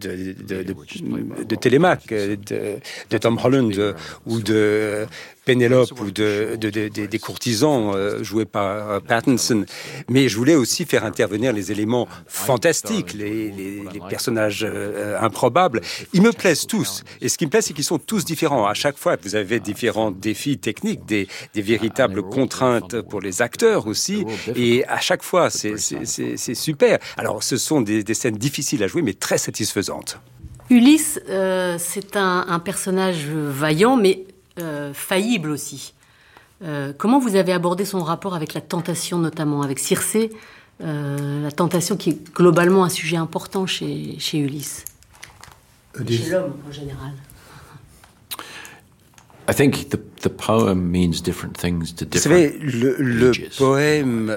de Télémaque, de Tom Holland ou de Pénélope ou des courtisans joués par Pattinson. Mais je voulais aussi faire intervenir les éléments fantastiques, les personnages improbables. Ils me plaisent tous. Et ce qui me plaît, c'est qu'ils sont tous différents. À chaque fois, vous avez différents défis techniques, des véritables contraintes pour les acteurs aussi. Et à chaque fois, c'est super. Alors, ce sont des scènes difficiles à jouer, mais très satisfaisantes. Ulysse, c'est un personnage vaillant, mais faillible aussi. Comment vous avez abordé son rapport avec la tentation, notamment avec Circé, la tentation qui est globalement un sujet important chez Ulysse, chez l'homme en général? I think the poem means different things to different. Vous savez, le poème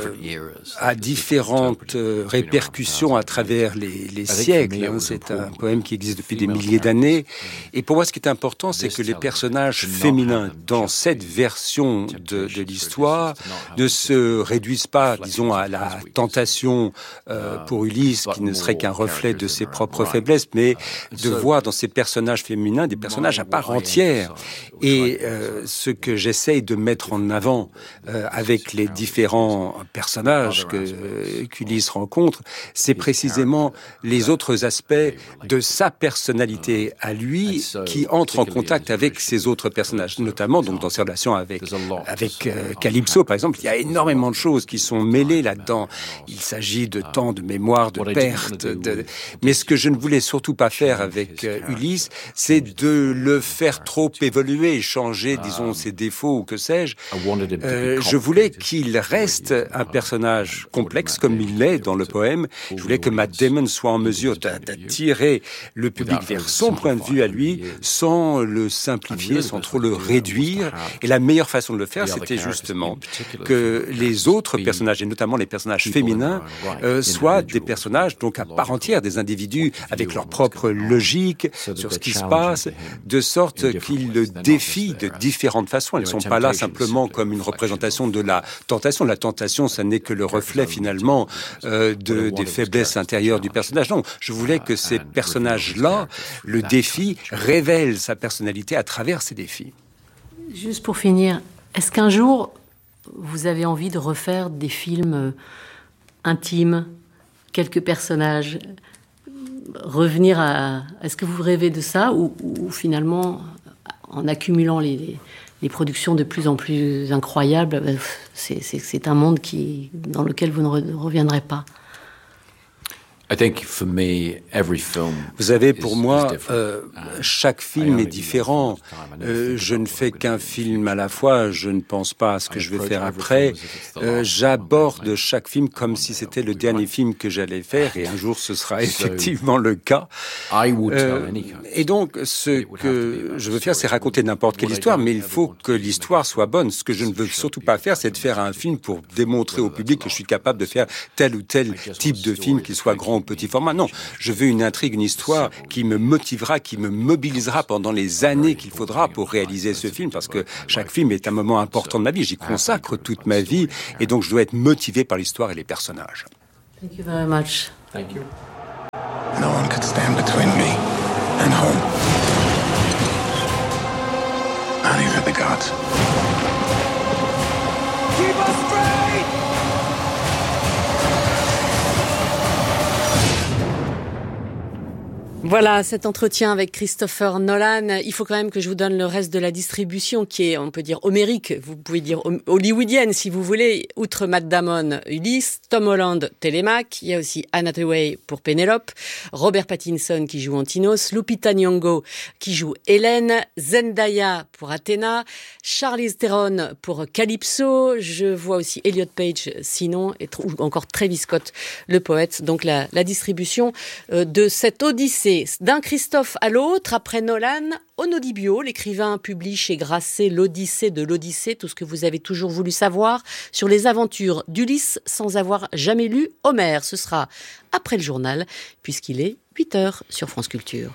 a différentes répercussions à travers les siècles. C'est un poème qui existe depuis des milliers d'années. Et pour moi, ce qui est important, c'est que les personnages féminins dans cette version de l'histoire ne se réduisent pas, disons, à la tentation pour Ulysse, qui ne serait qu'un reflet de ses propres faiblesses, mais de voir dans ces personnages féminins des personnages à part entière. Et ce que j'essaye de mettre en avant avec les différents personnages qu'Ulysse rencontre, c'est précisément les autres aspects de sa personnalité à lui qui entrent en contact avec ces autres personnages, notamment donc dans ses relations avec Calypso, par exemple. Il y a énormément de choses qui sont mêlées là-dedans. Il s'agit de temps, de mémoire, de perte. Mais ce que je ne voulais surtout pas faire avec Ulysse, c'est de le faire trop évoluer, changer, disons, ses défauts ou que sais-je. Je voulais qu'il reste un personnage complexe comme il l'est dans le poème. Je voulais que Matt Damon soit en mesure d'attirer le public vers son point de vue à lui, sans le simplifier, sans trop le réduire. Et la meilleure façon de le faire, c'était justement que les autres personnages, et notamment les personnages féminins, soient des personnages donc à part entière, des individus avec leur propre logique sur ce qui se passe, de sorte qu'ils le défient de différentes façons. Elles ne sont pas là simplement comme une représentation de la tentation. La tentation, ça n'est que le reflet finalement des faiblesses intérieures du personnage. Non, je voulais que ces personnages-là, le défi, révèlent sa personnalité à travers ces défis. Juste pour finir, est-ce qu'un jour, vous avez envie de refaire des films intimes, quelques personnages, revenir à... Est-ce que vous rêvez de ça ou finalement, en accumulant les productions de plus en plus incroyables, c'est un monde dans lequel vous ne reviendrez pas. Vous savez, pour moi, chaque film est différent. Je ne fais qu'un film à la fois, je ne pense pas à ce que je vais faire après. J'aborde chaque film comme si c'était le dernier film que j'allais faire, et un jour ce sera effectivement le cas. Et donc, ce que je veux faire, c'est raconter n'importe quelle histoire, mais il faut que l'histoire soit bonne. Ce que je ne veux surtout pas faire, c'est de faire un film pour démontrer au public que je suis capable de faire tel ou tel type de film, qu'il soit grand ou petit format. Non, je veux une intrigue, une histoire qui me motivera, qui me mobilisera pendant les années qu'il faudra pour réaliser ce film, parce que chaque film est un moment important de ma vie. J'y consacre toute ma vie, et donc je dois être motivé par l'histoire et les personnages. Thank you very much. Thank you. No one could stand between me and home. Not even the gods. Keep us straight! Voilà, cet entretien avec Christopher Nolan. Il faut quand même que je vous donne le reste de la distribution qui est, on peut dire, homérique. Vous pouvez dire hollywoodienne si vous voulez. Outre Matt Damon, Ulysse, Tom Holland, Télémaque. Il y a aussi Anne Hathaway pour Pénélope, Robert Pattinson qui joue Antinos, Lupita Nyong'o qui joue Hélène, Zendaya pour Athéna, Charlize Theron pour Calypso. Je vois aussi Elliot Page sinon, ou encore Travis Scott, le poète. Donc la distribution de cette odyssée d'un Christophe à l'autre, après Nolan, Onodibio, l'écrivain publie chez Grasset l'Odyssée de l'Odyssée, tout ce que vous avez toujours voulu savoir sur les aventures d'Ulysse sans avoir jamais lu Homère. Ce sera après le journal, puisqu'il est 8h sur France Culture.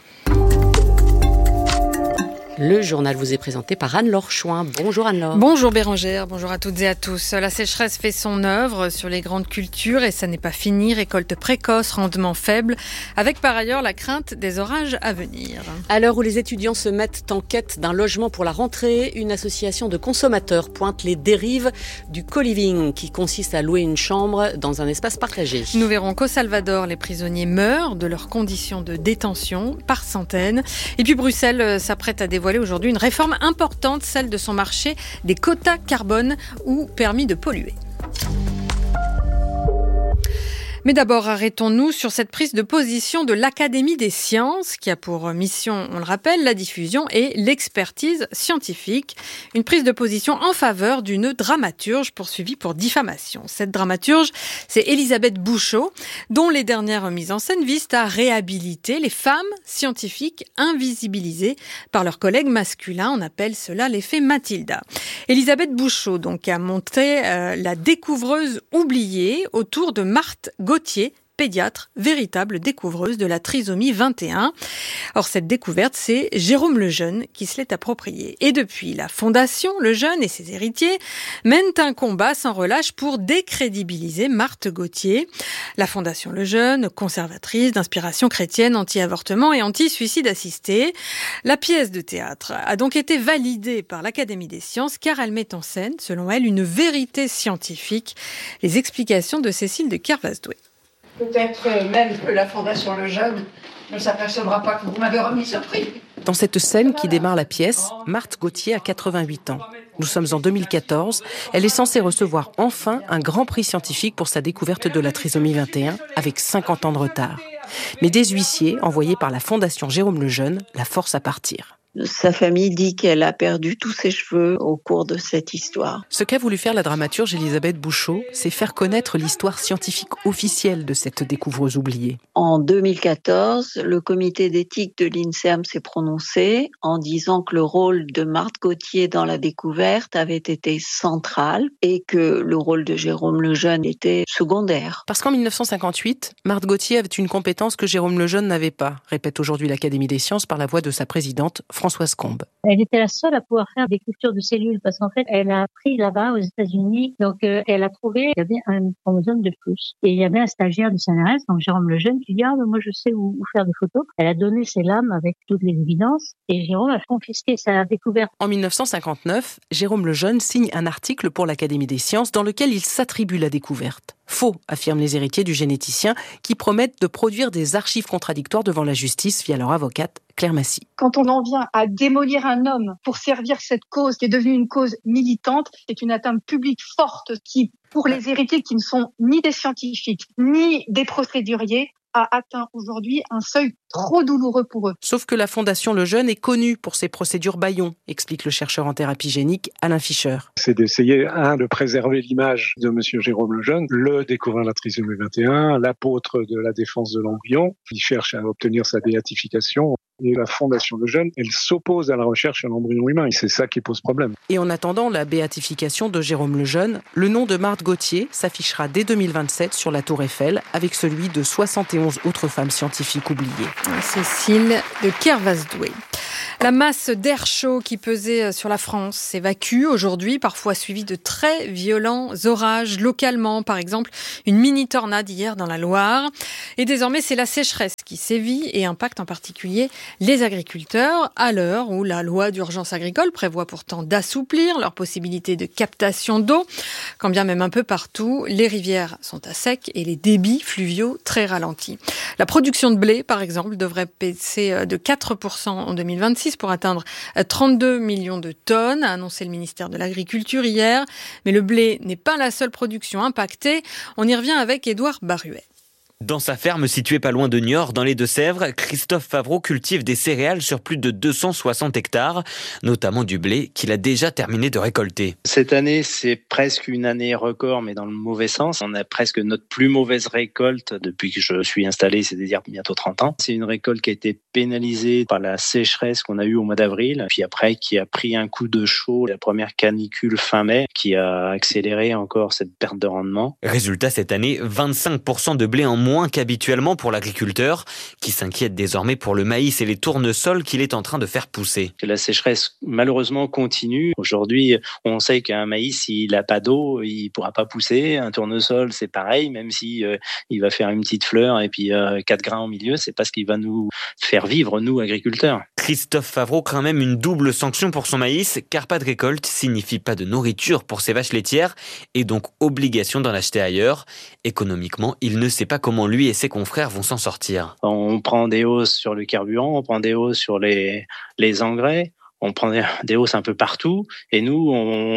Le journal vous est présenté par Anne-Laure Chouin. Bonjour Anne-Laure. Bonjour Bérangère, bonjour à toutes et à tous. La sécheresse fait son œuvre sur les grandes cultures et ça n'est pas fini. Récolte précoce, rendement faible, avec par ailleurs la crainte des orages à venir. À l'heure où les étudiants se mettent en quête d'un logement pour la rentrée, une association de consommateurs pointe les dérives du co-living qui consiste à louer une chambre dans un espace partagé. Nous verrons qu'au Salvador, les prisonniers meurent de leurs conditions de détention par centaines. Et puis Bruxelles s'apprête à dévoiler aujourd'hui une réforme importante, celle de son marché des quotas carbone ou permis de polluer. Mais d'abord, arrêtons-nous sur cette prise de position de l'Académie des sciences, qui a pour mission, on le rappelle, la diffusion et l'expertise scientifique. Une prise de position en faveur d'une dramaturge poursuivie pour diffamation. Cette dramaturge, c'est Elisabeth Bouchot, dont les dernières mises en scène visent à réhabiliter les femmes scientifiques invisibilisées par leurs collègues masculins. On appelle cela l'effet Mathilda. Elisabeth Bouchot, donc, a monté la découvreuse oubliée autour de Marthe Gauthier, pédiatre, véritable découvreuse de la trisomie 21. Or, cette découverte, c'est Jérôme Lejeune qui se l'est appropriée. Et depuis, la Fondation Lejeune et ses héritiers mènent un combat sans relâche pour décrédibiliser Marthe Gauthier. La Fondation Lejeune, conservatrice, d'inspiration chrétienne, anti-avortement et anti-suicide assisté. La pièce de théâtre a donc été validée par l'Académie des sciences car elle met en scène, selon elle, une vérité scientifique. Les explications de Cécile de Kervasdoué. Peut-être même que la Fondation Lejeune ne s'apercevra pas que vous m'avez remis ce prix. Dans cette scène qui démarre la pièce, Marthe Gauthier a 88 ans. Nous sommes en 2014. Elle est censée recevoir enfin un grand prix scientifique pour sa découverte de la trisomie 21, avec 50 ans de retard. Mais des huissiers, envoyés par la Fondation Jérôme Lejeune, la forcent à partir. Sa famille dit qu'elle a perdu tous ses cheveux au cours de cette histoire. Ce qu'a voulu faire la dramaturge Elisabeth Bouchot, c'est faire connaître l'histoire scientifique officielle de cette découvreuse oubliée. En 2014, le comité d'éthique de l'INSERM s'est prononcé en disant que le rôle de Marthe Gauthier dans la découverte avait été central et que le rôle de Jérôme Lejeune était secondaire. Parce qu'en 1958, Marthe Gauthier avait une compétence que Jérôme Lejeune n'avait pas, répète aujourd'hui l'Académie des sciences par la voix de sa présidente, Françoise Combe. Elle était la seule à pouvoir faire des cultures de cellules parce qu'en fait, elle a appris là-bas aux États-Unis. Donc, elle a trouvé qu'il y avait un chromosome de plus. Et il y avait un stagiaire du CNRS, donc Jérôme Lejeune, qui dit « Ah, mais moi, je sais où faire des photos ». Elle a donné ses lames avec toutes les évidences et Jérôme a confisqué sa découverte. En 1959, Jérôme Lejeune signe un article pour l'Académie des sciences dans lequel il s'attribue la découverte. Faux, affirment les héritiers du généticien, qui promettent de produire des archives contradictoires devant la justice via leur avocate Claire Massy. Quand on en vient à démolir un homme pour servir cette cause qui est devenue une cause militante, c'est une atteinte publique forte qui, pour les héritiers qui ne sont ni des scientifiques, ni des procéduriers, a atteint aujourd'hui un seuil trop douloureux pour eux. Sauf que la Fondation Lejeune est connue pour ses procédures bâillons, explique le chercheur en thérapie génique Alain Fischer. C'est d'essayer, de préserver l'image de monsieur Jérôme Lejeune, le découvreur de la trisomie 21, l'apôtre de la défense de l'embryon. Il cherche à obtenir sa béatification. Et la Fondation Lejeune, elle s'oppose à la recherche à l'embryon humain. Et c'est ça qui pose problème. Et en attendant la béatification de Jérôme Lejeune, le nom de Marthe Gauthier s'affichera dès 2027 sur la Tour Eiffel, avec celui de 71 autres femmes scientifiques oubliées. Cécile de Kervasdoué. La masse d'air chaud qui pesait sur la France s'évacue aujourd'hui, parfois suivie de très violents orages localement. Par exemple, une mini-tornade hier dans la Loire. Et désormais, c'est la sécheresse qui sévit et impacte en particulier les agriculteurs, à l'heure où la loi d'urgence agricole prévoit pourtant d'assouplir leurs possibilités de captation d'eau. Quand bien même un peu partout, les rivières sont à sec et les débits fluviaux très ralentis. La production de blé, par exemple, devrait baisser de 4% en 2026 pour atteindre 32 millions de tonnes, a annoncé le ministère de l'Agriculture hier. Mais le blé n'est pas la seule production impactée. On y revient avec Édouard Baruet. Dans sa ferme située pas loin de Niort, dans les Deux-Sèvres, Christophe Favreau cultive des céréales sur plus de 260 hectares, notamment du blé qu'il a déjà terminé de récolter. Cette année, c'est presque une année record, mais dans le mauvais sens. On a presque notre plus mauvaise récolte depuis que je suis installé, c'est-à-dire bientôt 30 ans. C'est une récolte qui a été pénalisée par la sécheresse qu'on a eue au mois d'avril, puis après qui a pris un coup de chaud, la première canicule fin mai, qui a accéléré encore cette perte de rendement. Résultat, cette année, 25% de blé en moins qu'habituellement pour l'agriculteur, qui s'inquiète désormais pour le maïs et les tournesols qu'il est en train de faire pousser. La sécheresse, malheureusement, continue. Aujourd'hui, on sait qu'un maïs, s'il n'a pas d'eau, il ne pourra pas pousser. Un tournesol, c'est pareil, même si il va faire une petite fleur et puis 4 grains au milieu, c'est pas ce qui va nous faire vivre, nous, agriculteurs. Christophe Favreau craint même une double sanction pour son maïs, car pas de récolte signifie pas de nourriture pour ses vaches laitières et donc obligation d'en acheter ailleurs. Économiquement, il ne sait pas comment lui et ses confrères vont s'en sortir. On prend des hausses sur le carburant, on prend des hausses sur les engrais. On prend des hausses un peu partout et nous,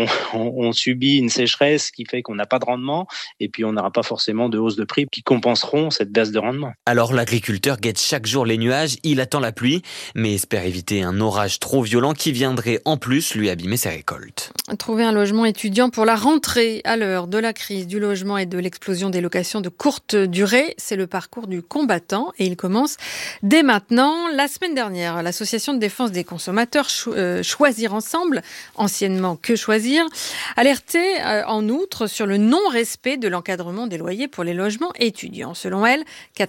on subit une sécheresse qui fait qu'on n'a pas de rendement et puis on n'aura pas forcément de hausse de prix qui compenseront cette baisse de rendement. Alors l'agriculteur guette chaque jour les nuages, il attend la pluie, mais espère éviter un orage trop violent qui viendrait en plus lui abîmer ses récoltes. Trouver un logement étudiant pour la rentrée à l'heure de la crise du logement et de l'explosion des locations de courte durée, c'est le parcours du combattant et il commence dès maintenant. La semaine dernière, l'association de défense des consommateurs Choisir Ensemble, anciennement Que Choisir, alertait en outre sur le non-respect de l'encadrement des loyers pour les logements étudiants. Selon elle,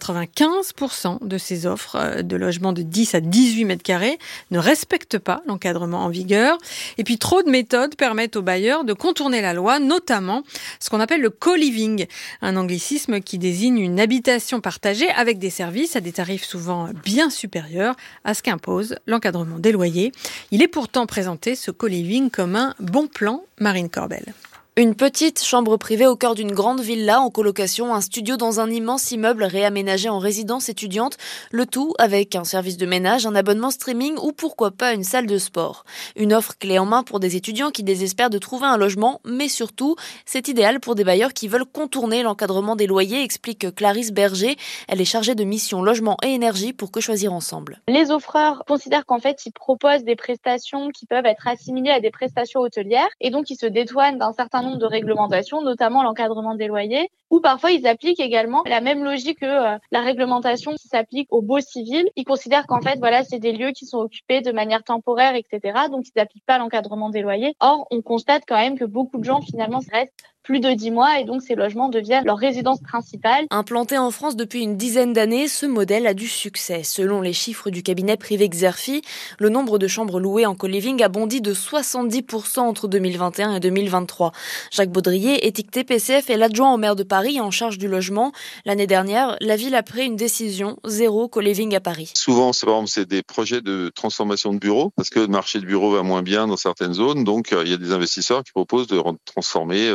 95% de ces offres de logements de 10 à 18 mètres carrés ne respectent pas l'encadrement en vigueur. Et puis trop de méthodes permettent aux bailleurs de contourner la loi, notamment ce qu'on appelle le co-living, un anglicisme qui désigne une habitation partagée avec des services à des tarifs souvent bien supérieurs à ce qu'impose l'encadrement des loyers. Il est pourtant présenté, ce co-living, comme un bon plan. Marine Corbel. Une petite chambre privée au cœur d'une grande villa en colocation, un studio dans un immense immeuble réaménagé en résidence étudiante, le tout avec un service de ménage, un abonnement streaming ou pourquoi pas une salle de sport. Une offre clé en main pour des étudiants qui désespèrent de trouver un logement, mais surtout, c'est idéal pour des bailleurs qui veulent contourner l'encadrement des loyers, explique Clarisse Berger. Elle est chargée de mission logement et énergie pour Que Choisir Ensemble. Les offreurs considèrent qu'en fait, ils proposent des prestations qui peuvent être assimilées à des prestations hôtelières et donc ils se dédouanent d'un certain nombre de réglementation, notamment l'encadrement des loyers, ou parfois ils appliquent également la même logique que la réglementation qui s'applique aux baux civils. Ils considèrent qu'en fait, voilà, c'est des lieux qui sont occupés de manière temporaire, etc. Donc ils n'appliquent pas l'encadrement des loyers. Or, on constate quand même que beaucoup de gens finalement restent plus de 10 mois et donc ces logements deviennent leur résidence principale. Implanté en France depuis une dizaine d'années, ce modèle a du succès. Selon les chiffres du cabinet privé Xerfi, le nombre de chambres louées en co-living a bondi de 70% entre 2021 et 2023. Jacques Baudrier, étiqueté PCF, est l'adjoint au maire de Paris en charge du logement. L'année dernière, la ville a pris une décision, 0 co-living à Paris. Souvent, c'est des projets de transformation de bureaux, parce que le marché de bureaux va moins bien dans certaines zones, donc il y a des investisseurs qui proposent de transformer 3000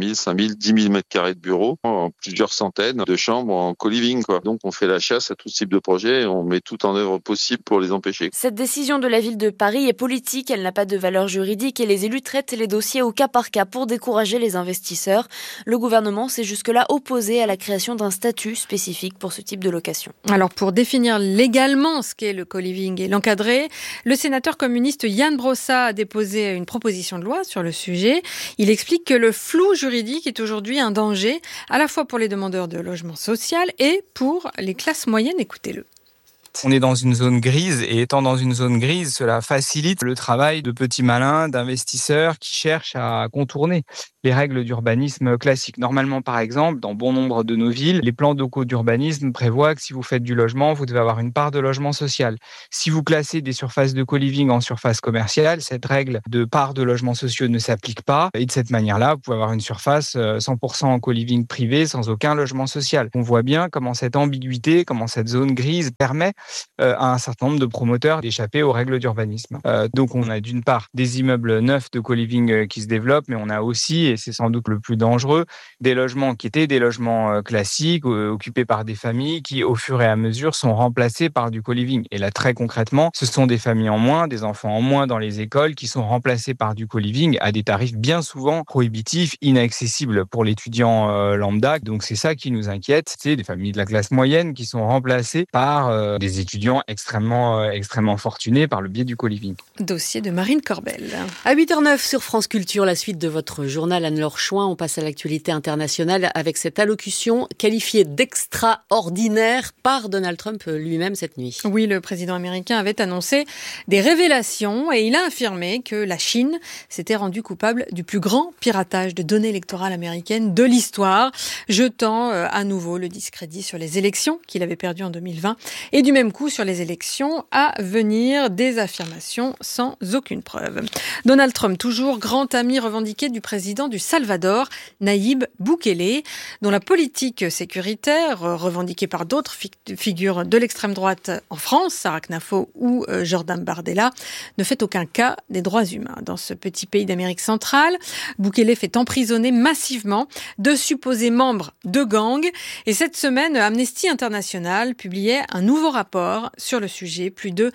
000, 5 000, 10 000 mètres carrés de bureaux, en plusieurs centaines de chambres en co-living, quoi. Donc on fait la chasse à tout type de projet et on met tout en œuvre possible pour les empêcher. Cette décision de la ville de Paris est politique, elle n'a pas de valeur juridique et les élus traitent les dossiers au cas par cas pour décourager les investisseurs. Le gouvernement s'est jusque-là opposé à la création d'un statut spécifique pour ce type de location. Alors pour définir légalement ce qu'est le co-living et l'encadrer, le sénateur communiste Yann Brossa a déposé une proposition de loi sur le sujet. Il explique que le flou juridique est aujourd'hui un danger, à la fois pour les demandeurs de logement social et pour les classes moyennes. Écoutez-le. On est dans une zone grise et étant dans une zone grise, cela facilite le travail de petits malins, d'investisseurs qui cherchent à contourner les règles d'urbanisme classiques. Normalement, par exemple, dans bon nombre de nos villes, les plans locaux d'urbanisme prévoient que si vous faites du logement, vous devez avoir une part de logement social. Si vous classez des surfaces de co-living en surface commerciale, cette règle de part de logements sociaux ne s'applique pas. Et de cette manière-là, vous pouvez avoir une surface 100% en co-living privé sans aucun logement social. On voit bien comment cette ambiguïté, comment cette zone grise permet à un certain nombre de promoteurs d'échapper aux règles d'urbanisme. Donc on a d'une part des immeubles neufs de co-living qui se développent, mais on a aussi, et c'est sans doute le plus dangereux, des logements qui étaient des logements classiques, occupés par des familles qui, au fur et à mesure, sont remplacés par du co-living. Et là, très concrètement, ce sont des familles en moins, des enfants en moins dans les écoles qui sont remplacés par du co-living à des tarifs bien souvent prohibitifs, inaccessibles pour l'étudiant lambda. Donc c'est ça qui nous inquiète, c'est des familles de la classe moyenne qui sont remplacées par des étudiants extrêmement fortunés par le biais du co-living. Dossier de Marine Corbel. À 8h09 sur France Culture, la suite de votre journal Anne-Laure Chouin. On passe à l'actualité internationale avec cette allocution qualifiée d'extraordinaire par Donald Trump lui-même cette nuit. Oui, le président américain avait annoncé des révélations et il a affirmé que la Chine s'était rendue coupable du plus grand piratage de données électorales américaines de l'histoire, jetant à nouveau le discrédit sur les élections qu'il avait perdues en 2020 et du même coup sur les élections à venir, des affirmations sans aucune preuve. Donald Trump, toujours grand ami revendiqué du président du Salvador, Nayib Bukele, dont la politique sécuritaire, revendiquée par d'autres figures de l'extrême droite en France, Sarah Knafo ou Jordan Bardella, ne fait aucun cas des droits humains. Dans ce petit pays d'Amérique centrale, Bukele fait emprisonner massivement de supposés membres de gangs. Et cette semaine, Amnesty International publiait un nouveau rapport sur le sujet. Plus de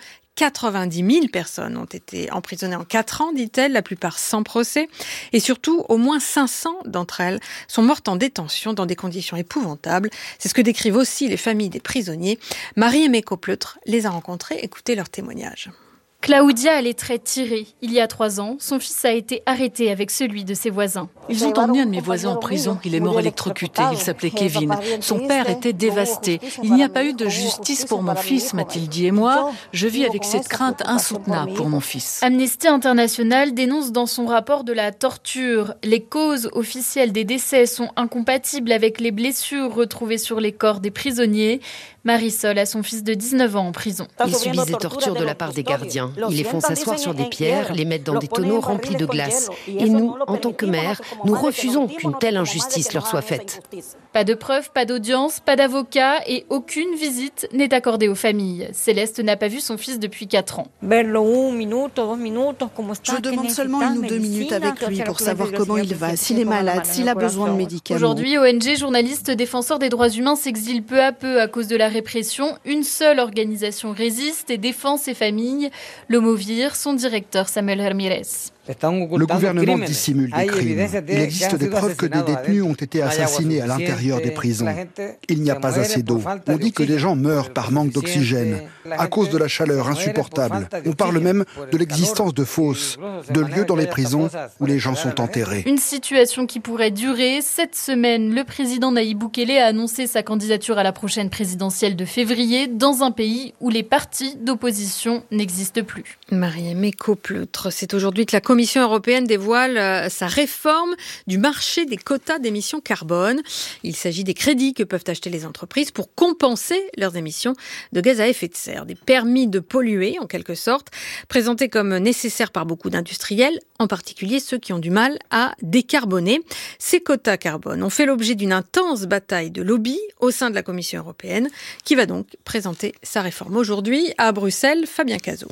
90 000 personnes ont été emprisonnées en 4 ans, dit-elle, la plupart sans procès. Et surtout, au moins 500 d'entre elles sont mortes en détention dans des conditions épouvantables. C'est ce que décrivent aussi les familles des prisonniers. Marie-Aimée Copleutre les a rencontrés. Écoutez leurs témoignages. Claudia a les traits tirés. Il y a 3 ans, son fils a été arrêté avec celui de ses voisins. Ils ont emmené un de mes voisins en prison. Il est mort électrocuté. Il s'appelait Kevin. Son père était dévasté. Il n'y a pas eu de justice pour mon fils, m'a-t-il dit. Et moi, je vis avec cette crainte insoutenable pour mon fils. Amnesty International dénonce dans son rapport de la torture. Les causes officielles des décès sont incompatibles avec les blessures retrouvées sur les corps des prisonniers. Marisol a son fils de 19 ans en prison. Ils subissent des tortures de la part des gardiens. Ils les font s'asseoir sur des pierres, les mettent dans des tonneaux remplis de glace. Et nous, en tant que mère, nous refusons qu'une telle injustice leur soit faite. Pas de preuves, pas d'audience, pas d'avocat et aucune visite n'est accordée aux familles. Céleste n'a pas vu son fils depuis 4 ans. Je demande seulement 1 ou 2 minutes avec lui pour savoir comment il va, s'il est malade, s'il a besoin de médicaments. Aujourd'hui, ONG, journalistes, défenseurs des droits humains s'exilent peu à peu à cause de la répression. Une seule organisation résiste et défend ses familles. Le Movir, son directeur Samuel Ramirez. Le gouvernement dissimule des crimes. Il existe des preuves que des détenus ont été assassinés à l'intérieur des prisons. Il n'y a pas assez d'eau. On dit que des gens meurent par manque d'oxygène, à cause de la chaleur insupportable. On parle même de l'existence de fosses, de lieux dans les prisons où les gens sont enterrés. Une situation qui pourrait durer. Cette semaine, le président Nayib Bukele a annoncé sa candidature à la prochaine présidentielle de février dans un pays où les partis d'opposition n'existent plus. Marie-Aimée Copleutre, c'est aujourd'hui que la Commission européenne dévoile sa réforme du marché des quotas d'émissions carbone. Il s'agit des crédits que peuvent acheter les entreprises pour compenser leurs émissions de gaz à effet de serre. Des permis de polluer, en quelque sorte, présentés comme nécessaires par beaucoup d'industriels, en particulier ceux qui ont du mal à décarboner. Ces quotas carbone ont fait l'objet d'une intense bataille de lobby au sein de la Commission européenne, qui va donc présenter sa réforme aujourd'hui à Bruxelles. Fabien Cazot.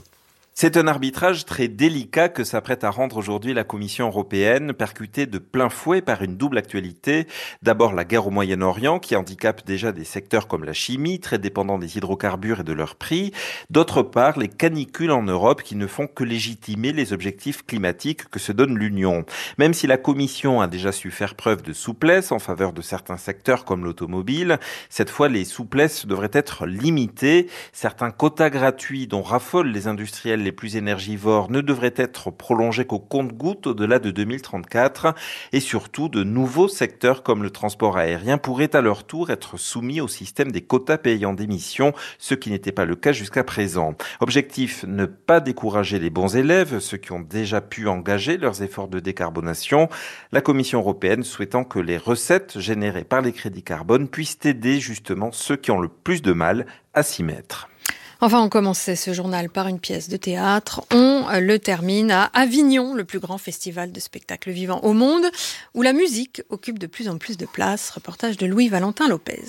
C'est un arbitrage très délicat que s'apprête à rendre aujourd'hui la Commission européenne, percutée de plein fouet par une double actualité. D'abord, la guerre au Moyen-Orient, qui handicape déjà des secteurs comme la chimie, très dépendants des hydrocarbures et de leur prix. D'autre part, les canicules en Europe qui ne font que légitimer les objectifs climatiques que se donne l'Union. Même si la Commission a déjà su faire preuve de souplesse en faveur de certains secteurs comme l'automobile, cette fois, les souplesses devraient être limitées. Certains quotas gratuits dont raffolent les industriels les plus énergivores ne devraient être prolongés qu'au compte-gouttes au-delà de 2034 et surtout de nouveaux secteurs comme le transport aérien pourraient à leur tour être soumis au système des quotas payants d'émissions, ce qui n'était pas le cas jusqu'à présent. Objectif, ne pas décourager les bons élèves, ceux qui ont déjà pu engager leurs efforts de décarbonation, la Commission européenne souhaitant que les recettes générées par les crédits carbone puissent aider justement ceux qui ont le plus de mal à s'y mettre. Enfin, on commençait ce journal par une pièce de théâtre. On le termine à Avignon, le plus grand festival de spectacles vivants au monde, où la musique occupe de plus en plus de place. Reportage de Louis-Valentin Lopez.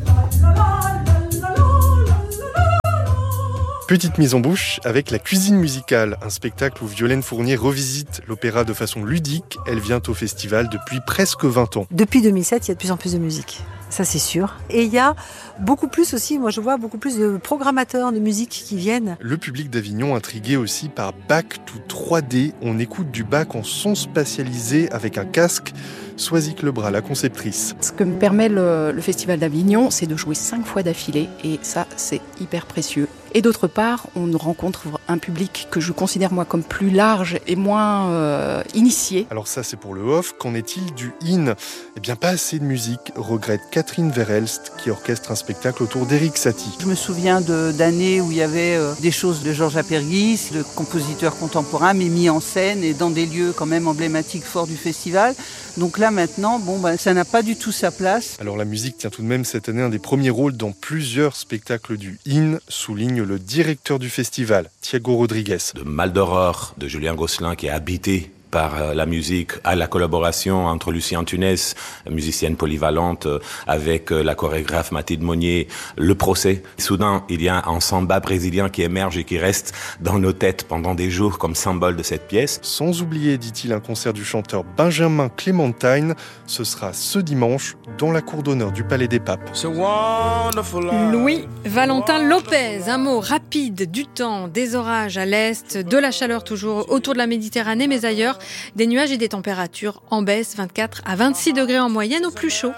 Petite mise en bouche avec La Cuisine musicale, un spectacle où Violaine Fournier revisite l'opéra de façon ludique. Elle vient au festival depuis presque 20 ans. Depuis 2007, il y a de plus en plus de musique. Ça, c'est sûr. Et il y a beaucoup plus aussi, moi je vois beaucoup plus de programmateurs de musique qui viennent. Le public d'Avignon intrigué aussi par Bach to 3D. On écoute du Bach en son spatialisé avec un casque. Soisic Lebras, la conceptrice. Ce que me permet le Festival d'Avignon, c'est de jouer 5 fois d'affilée et ça, c'est hyper précieux. Et d'autre part, on rencontre un public que je considère moi comme plus large et moins initié. Alors ça, c'est pour le off. Qu'en est-il du in ? Eh bien, pas assez de musique, regrette Catherine Verhelst, qui orchestre un spectacle autour d'Éric Satie. Je me souviens d'années où il y avait des choses de Georges Apergis, le compositeur contemporain, mais mis en scène et dans des lieux quand même emblématiques forts du festival. Donc là, maintenant, ça n'a pas du tout sa place. Alors la musique tient tout de même cette année un des premiers rôles dans plusieurs spectacles du in, souligne le directeur du festival, Thiago Rodriguez. De Mal d'Aurore de Julien Gosselin qui est habité par la musique, à la collaboration entre Lucien Tunès, musicienne polyvalente, avec la chorégraphe Mathilde Monnier, le procès. Soudain, il y a un samba brésilien qui émerge et qui reste dans nos têtes pendant des jours comme symbole de cette pièce. Sans oublier, dit-il, un concert du chanteur Benjamin Clémentine. Ce sera ce dimanche dans la cour d'honneur du Palais des Papes. Louis-Valentin Lopez, un mot rapide du temps, des orages à l'est, de la chaleur toujours autour de la Méditerranée, mais ailleurs, des nuages et des températures en baisse, 24 à 26 degrés en moyenne au plus chaud.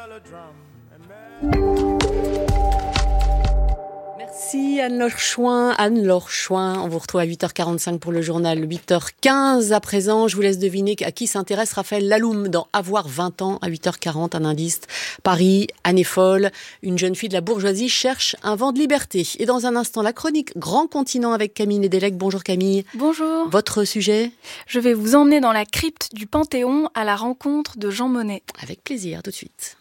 Merci Anne-Laure Chouin. On vous retrouve à 8h45 pour le journal, 8h15 à présent. Je vous laisse deviner à qui s'intéresse Raphaël Laloum dans Avoir 20 ans à 8h40, un indice. Paris, année folle, une jeune fille de la bourgeoisie cherche un vent de liberté. Et dans un instant, la chronique Grand Continent avec Camille Nedelec. Bonjour Camille. Bonjour. Votre sujet ? Je vais vous emmener dans la crypte du Panthéon à la rencontre de Jean Monnet. Avec plaisir, tout de suite.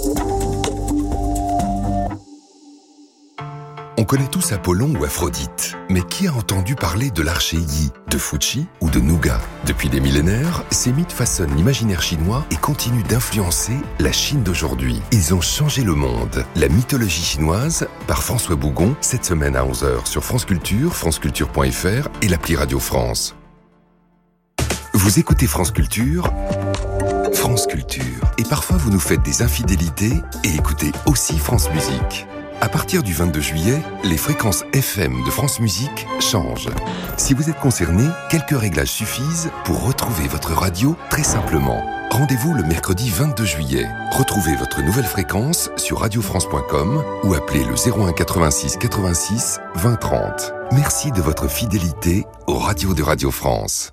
On connaît tous Apollon ou Aphrodite, mais qui a entendu parler de l'archer Yi, de Fuji ou de Nougat ? Depuis des millénaires, ces mythes façonnent l'imaginaire chinois et continuent d'influencer la Chine d'aujourd'hui. Ils ont changé le monde. La mythologie chinoise, par François Bougon, cette semaine à 11h sur France Culture, franceculture.fr et l'appli Radio France. Vous écoutez France Culture, et parfois vous nous faites des infidélités et écoutez aussi France Musique. À partir du 22 juillet, les fréquences FM de France Musique changent. Si vous êtes concerné, quelques réglages suffisent pour retrouver votre radio très simplement. Rendez-vous le mercredi 22 juillet. Retrouvez votre nouvelle fréquence sur radiofrance.com ou appelez le 01 86 86 20 30. Merci de votre fidélité aux radios de Radio France.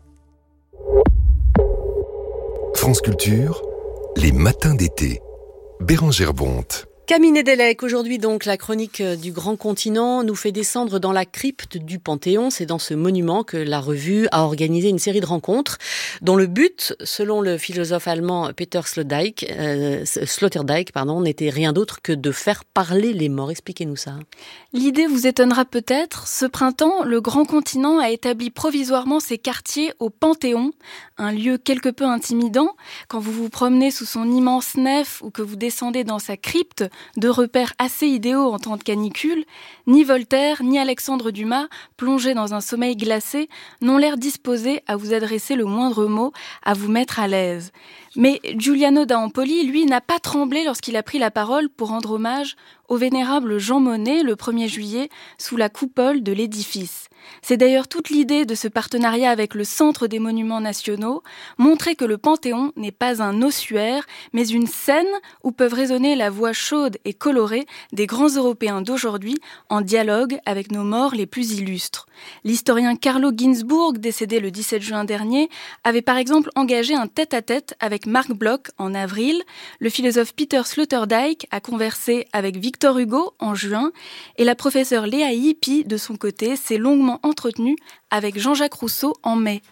France Culture, les matins d'été. Bérangère Bonte. Camille Nedelec, aujourd'hui donc la chronique du Grand Continent nous fait descendre dans la crypte du Panthéon. C'est dans ce monument que la revue a organisé une série de rencontres dont le but, selon le philosophe allemand Peter Sloterdijk, n'était rien d'autre que de faire parler les morts. Expliquez-nous ça. L'idée vous étonnera peut-être. Ce printemps, le Grand Continent a établi provisoirement ses quartiers au Panthéon, un lieu quelque peu intimidant. Quand vous vous promenez sous son immense nef ou que vous descendez dans sa crypte, deux repères assez idéaux en temps de canicule, ni Voltaire ni Alexandre Dumas, plongés dans un sommeil glacé, n'ont l'air disposés à vous adresser le moindre mot, à vous mettre à l'aise. Mais Giuliano da Empoli, lui, n'a pas tremblé lorsqu'il a pris la parole pour rendre hommage au vénérable Jean Monnet le 1er juillet sous la coupole de l'édifice. C'est d'ailleurs toute l'idée de ce partenariat avec le Centre des Monuments Nationaux, montrer que le Panthéon n'est pas un ossuaire, mais une scène où peuvent résonner la voix chaude et colorée des grands Européens d'aujourd'hui en dialogue avec nos morts les plus illustres. L'historien Carlo Ginzburg, décédé le 17 juin dernier, avait par exemple engagé un tête-à-tête avec Marc Bloch en avril, le philosophe Peter Sloterdijk a conversé avec Victor Hugo en juin, et la professeure Léa Hippie, de son côté, s'est longuement entretenue avec Jean-Jacques Rousseau en mai.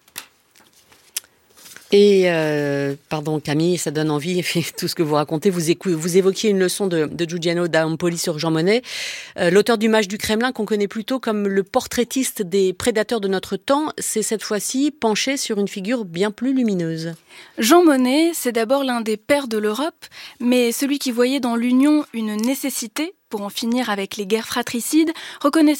Et, pardon Camille, ça donne envie, tout ce que vous racontez. Vous évoquiez une leçon de Giuliano da Empoli sur Jean Monnet, l'auteur du Mage du Kremlin, qu'on connaît plutôt comme le portraitiste des prédateurs de notre temps, c'est cette fois-ci penché sur une figure bien plus lumineuse. Jean Monnet, c'est d'abord l'un des pères de l'Europe, mais celui qui voyait dans l'Union une nécessité pour en finir avec les guerres fratricides, reconnaissait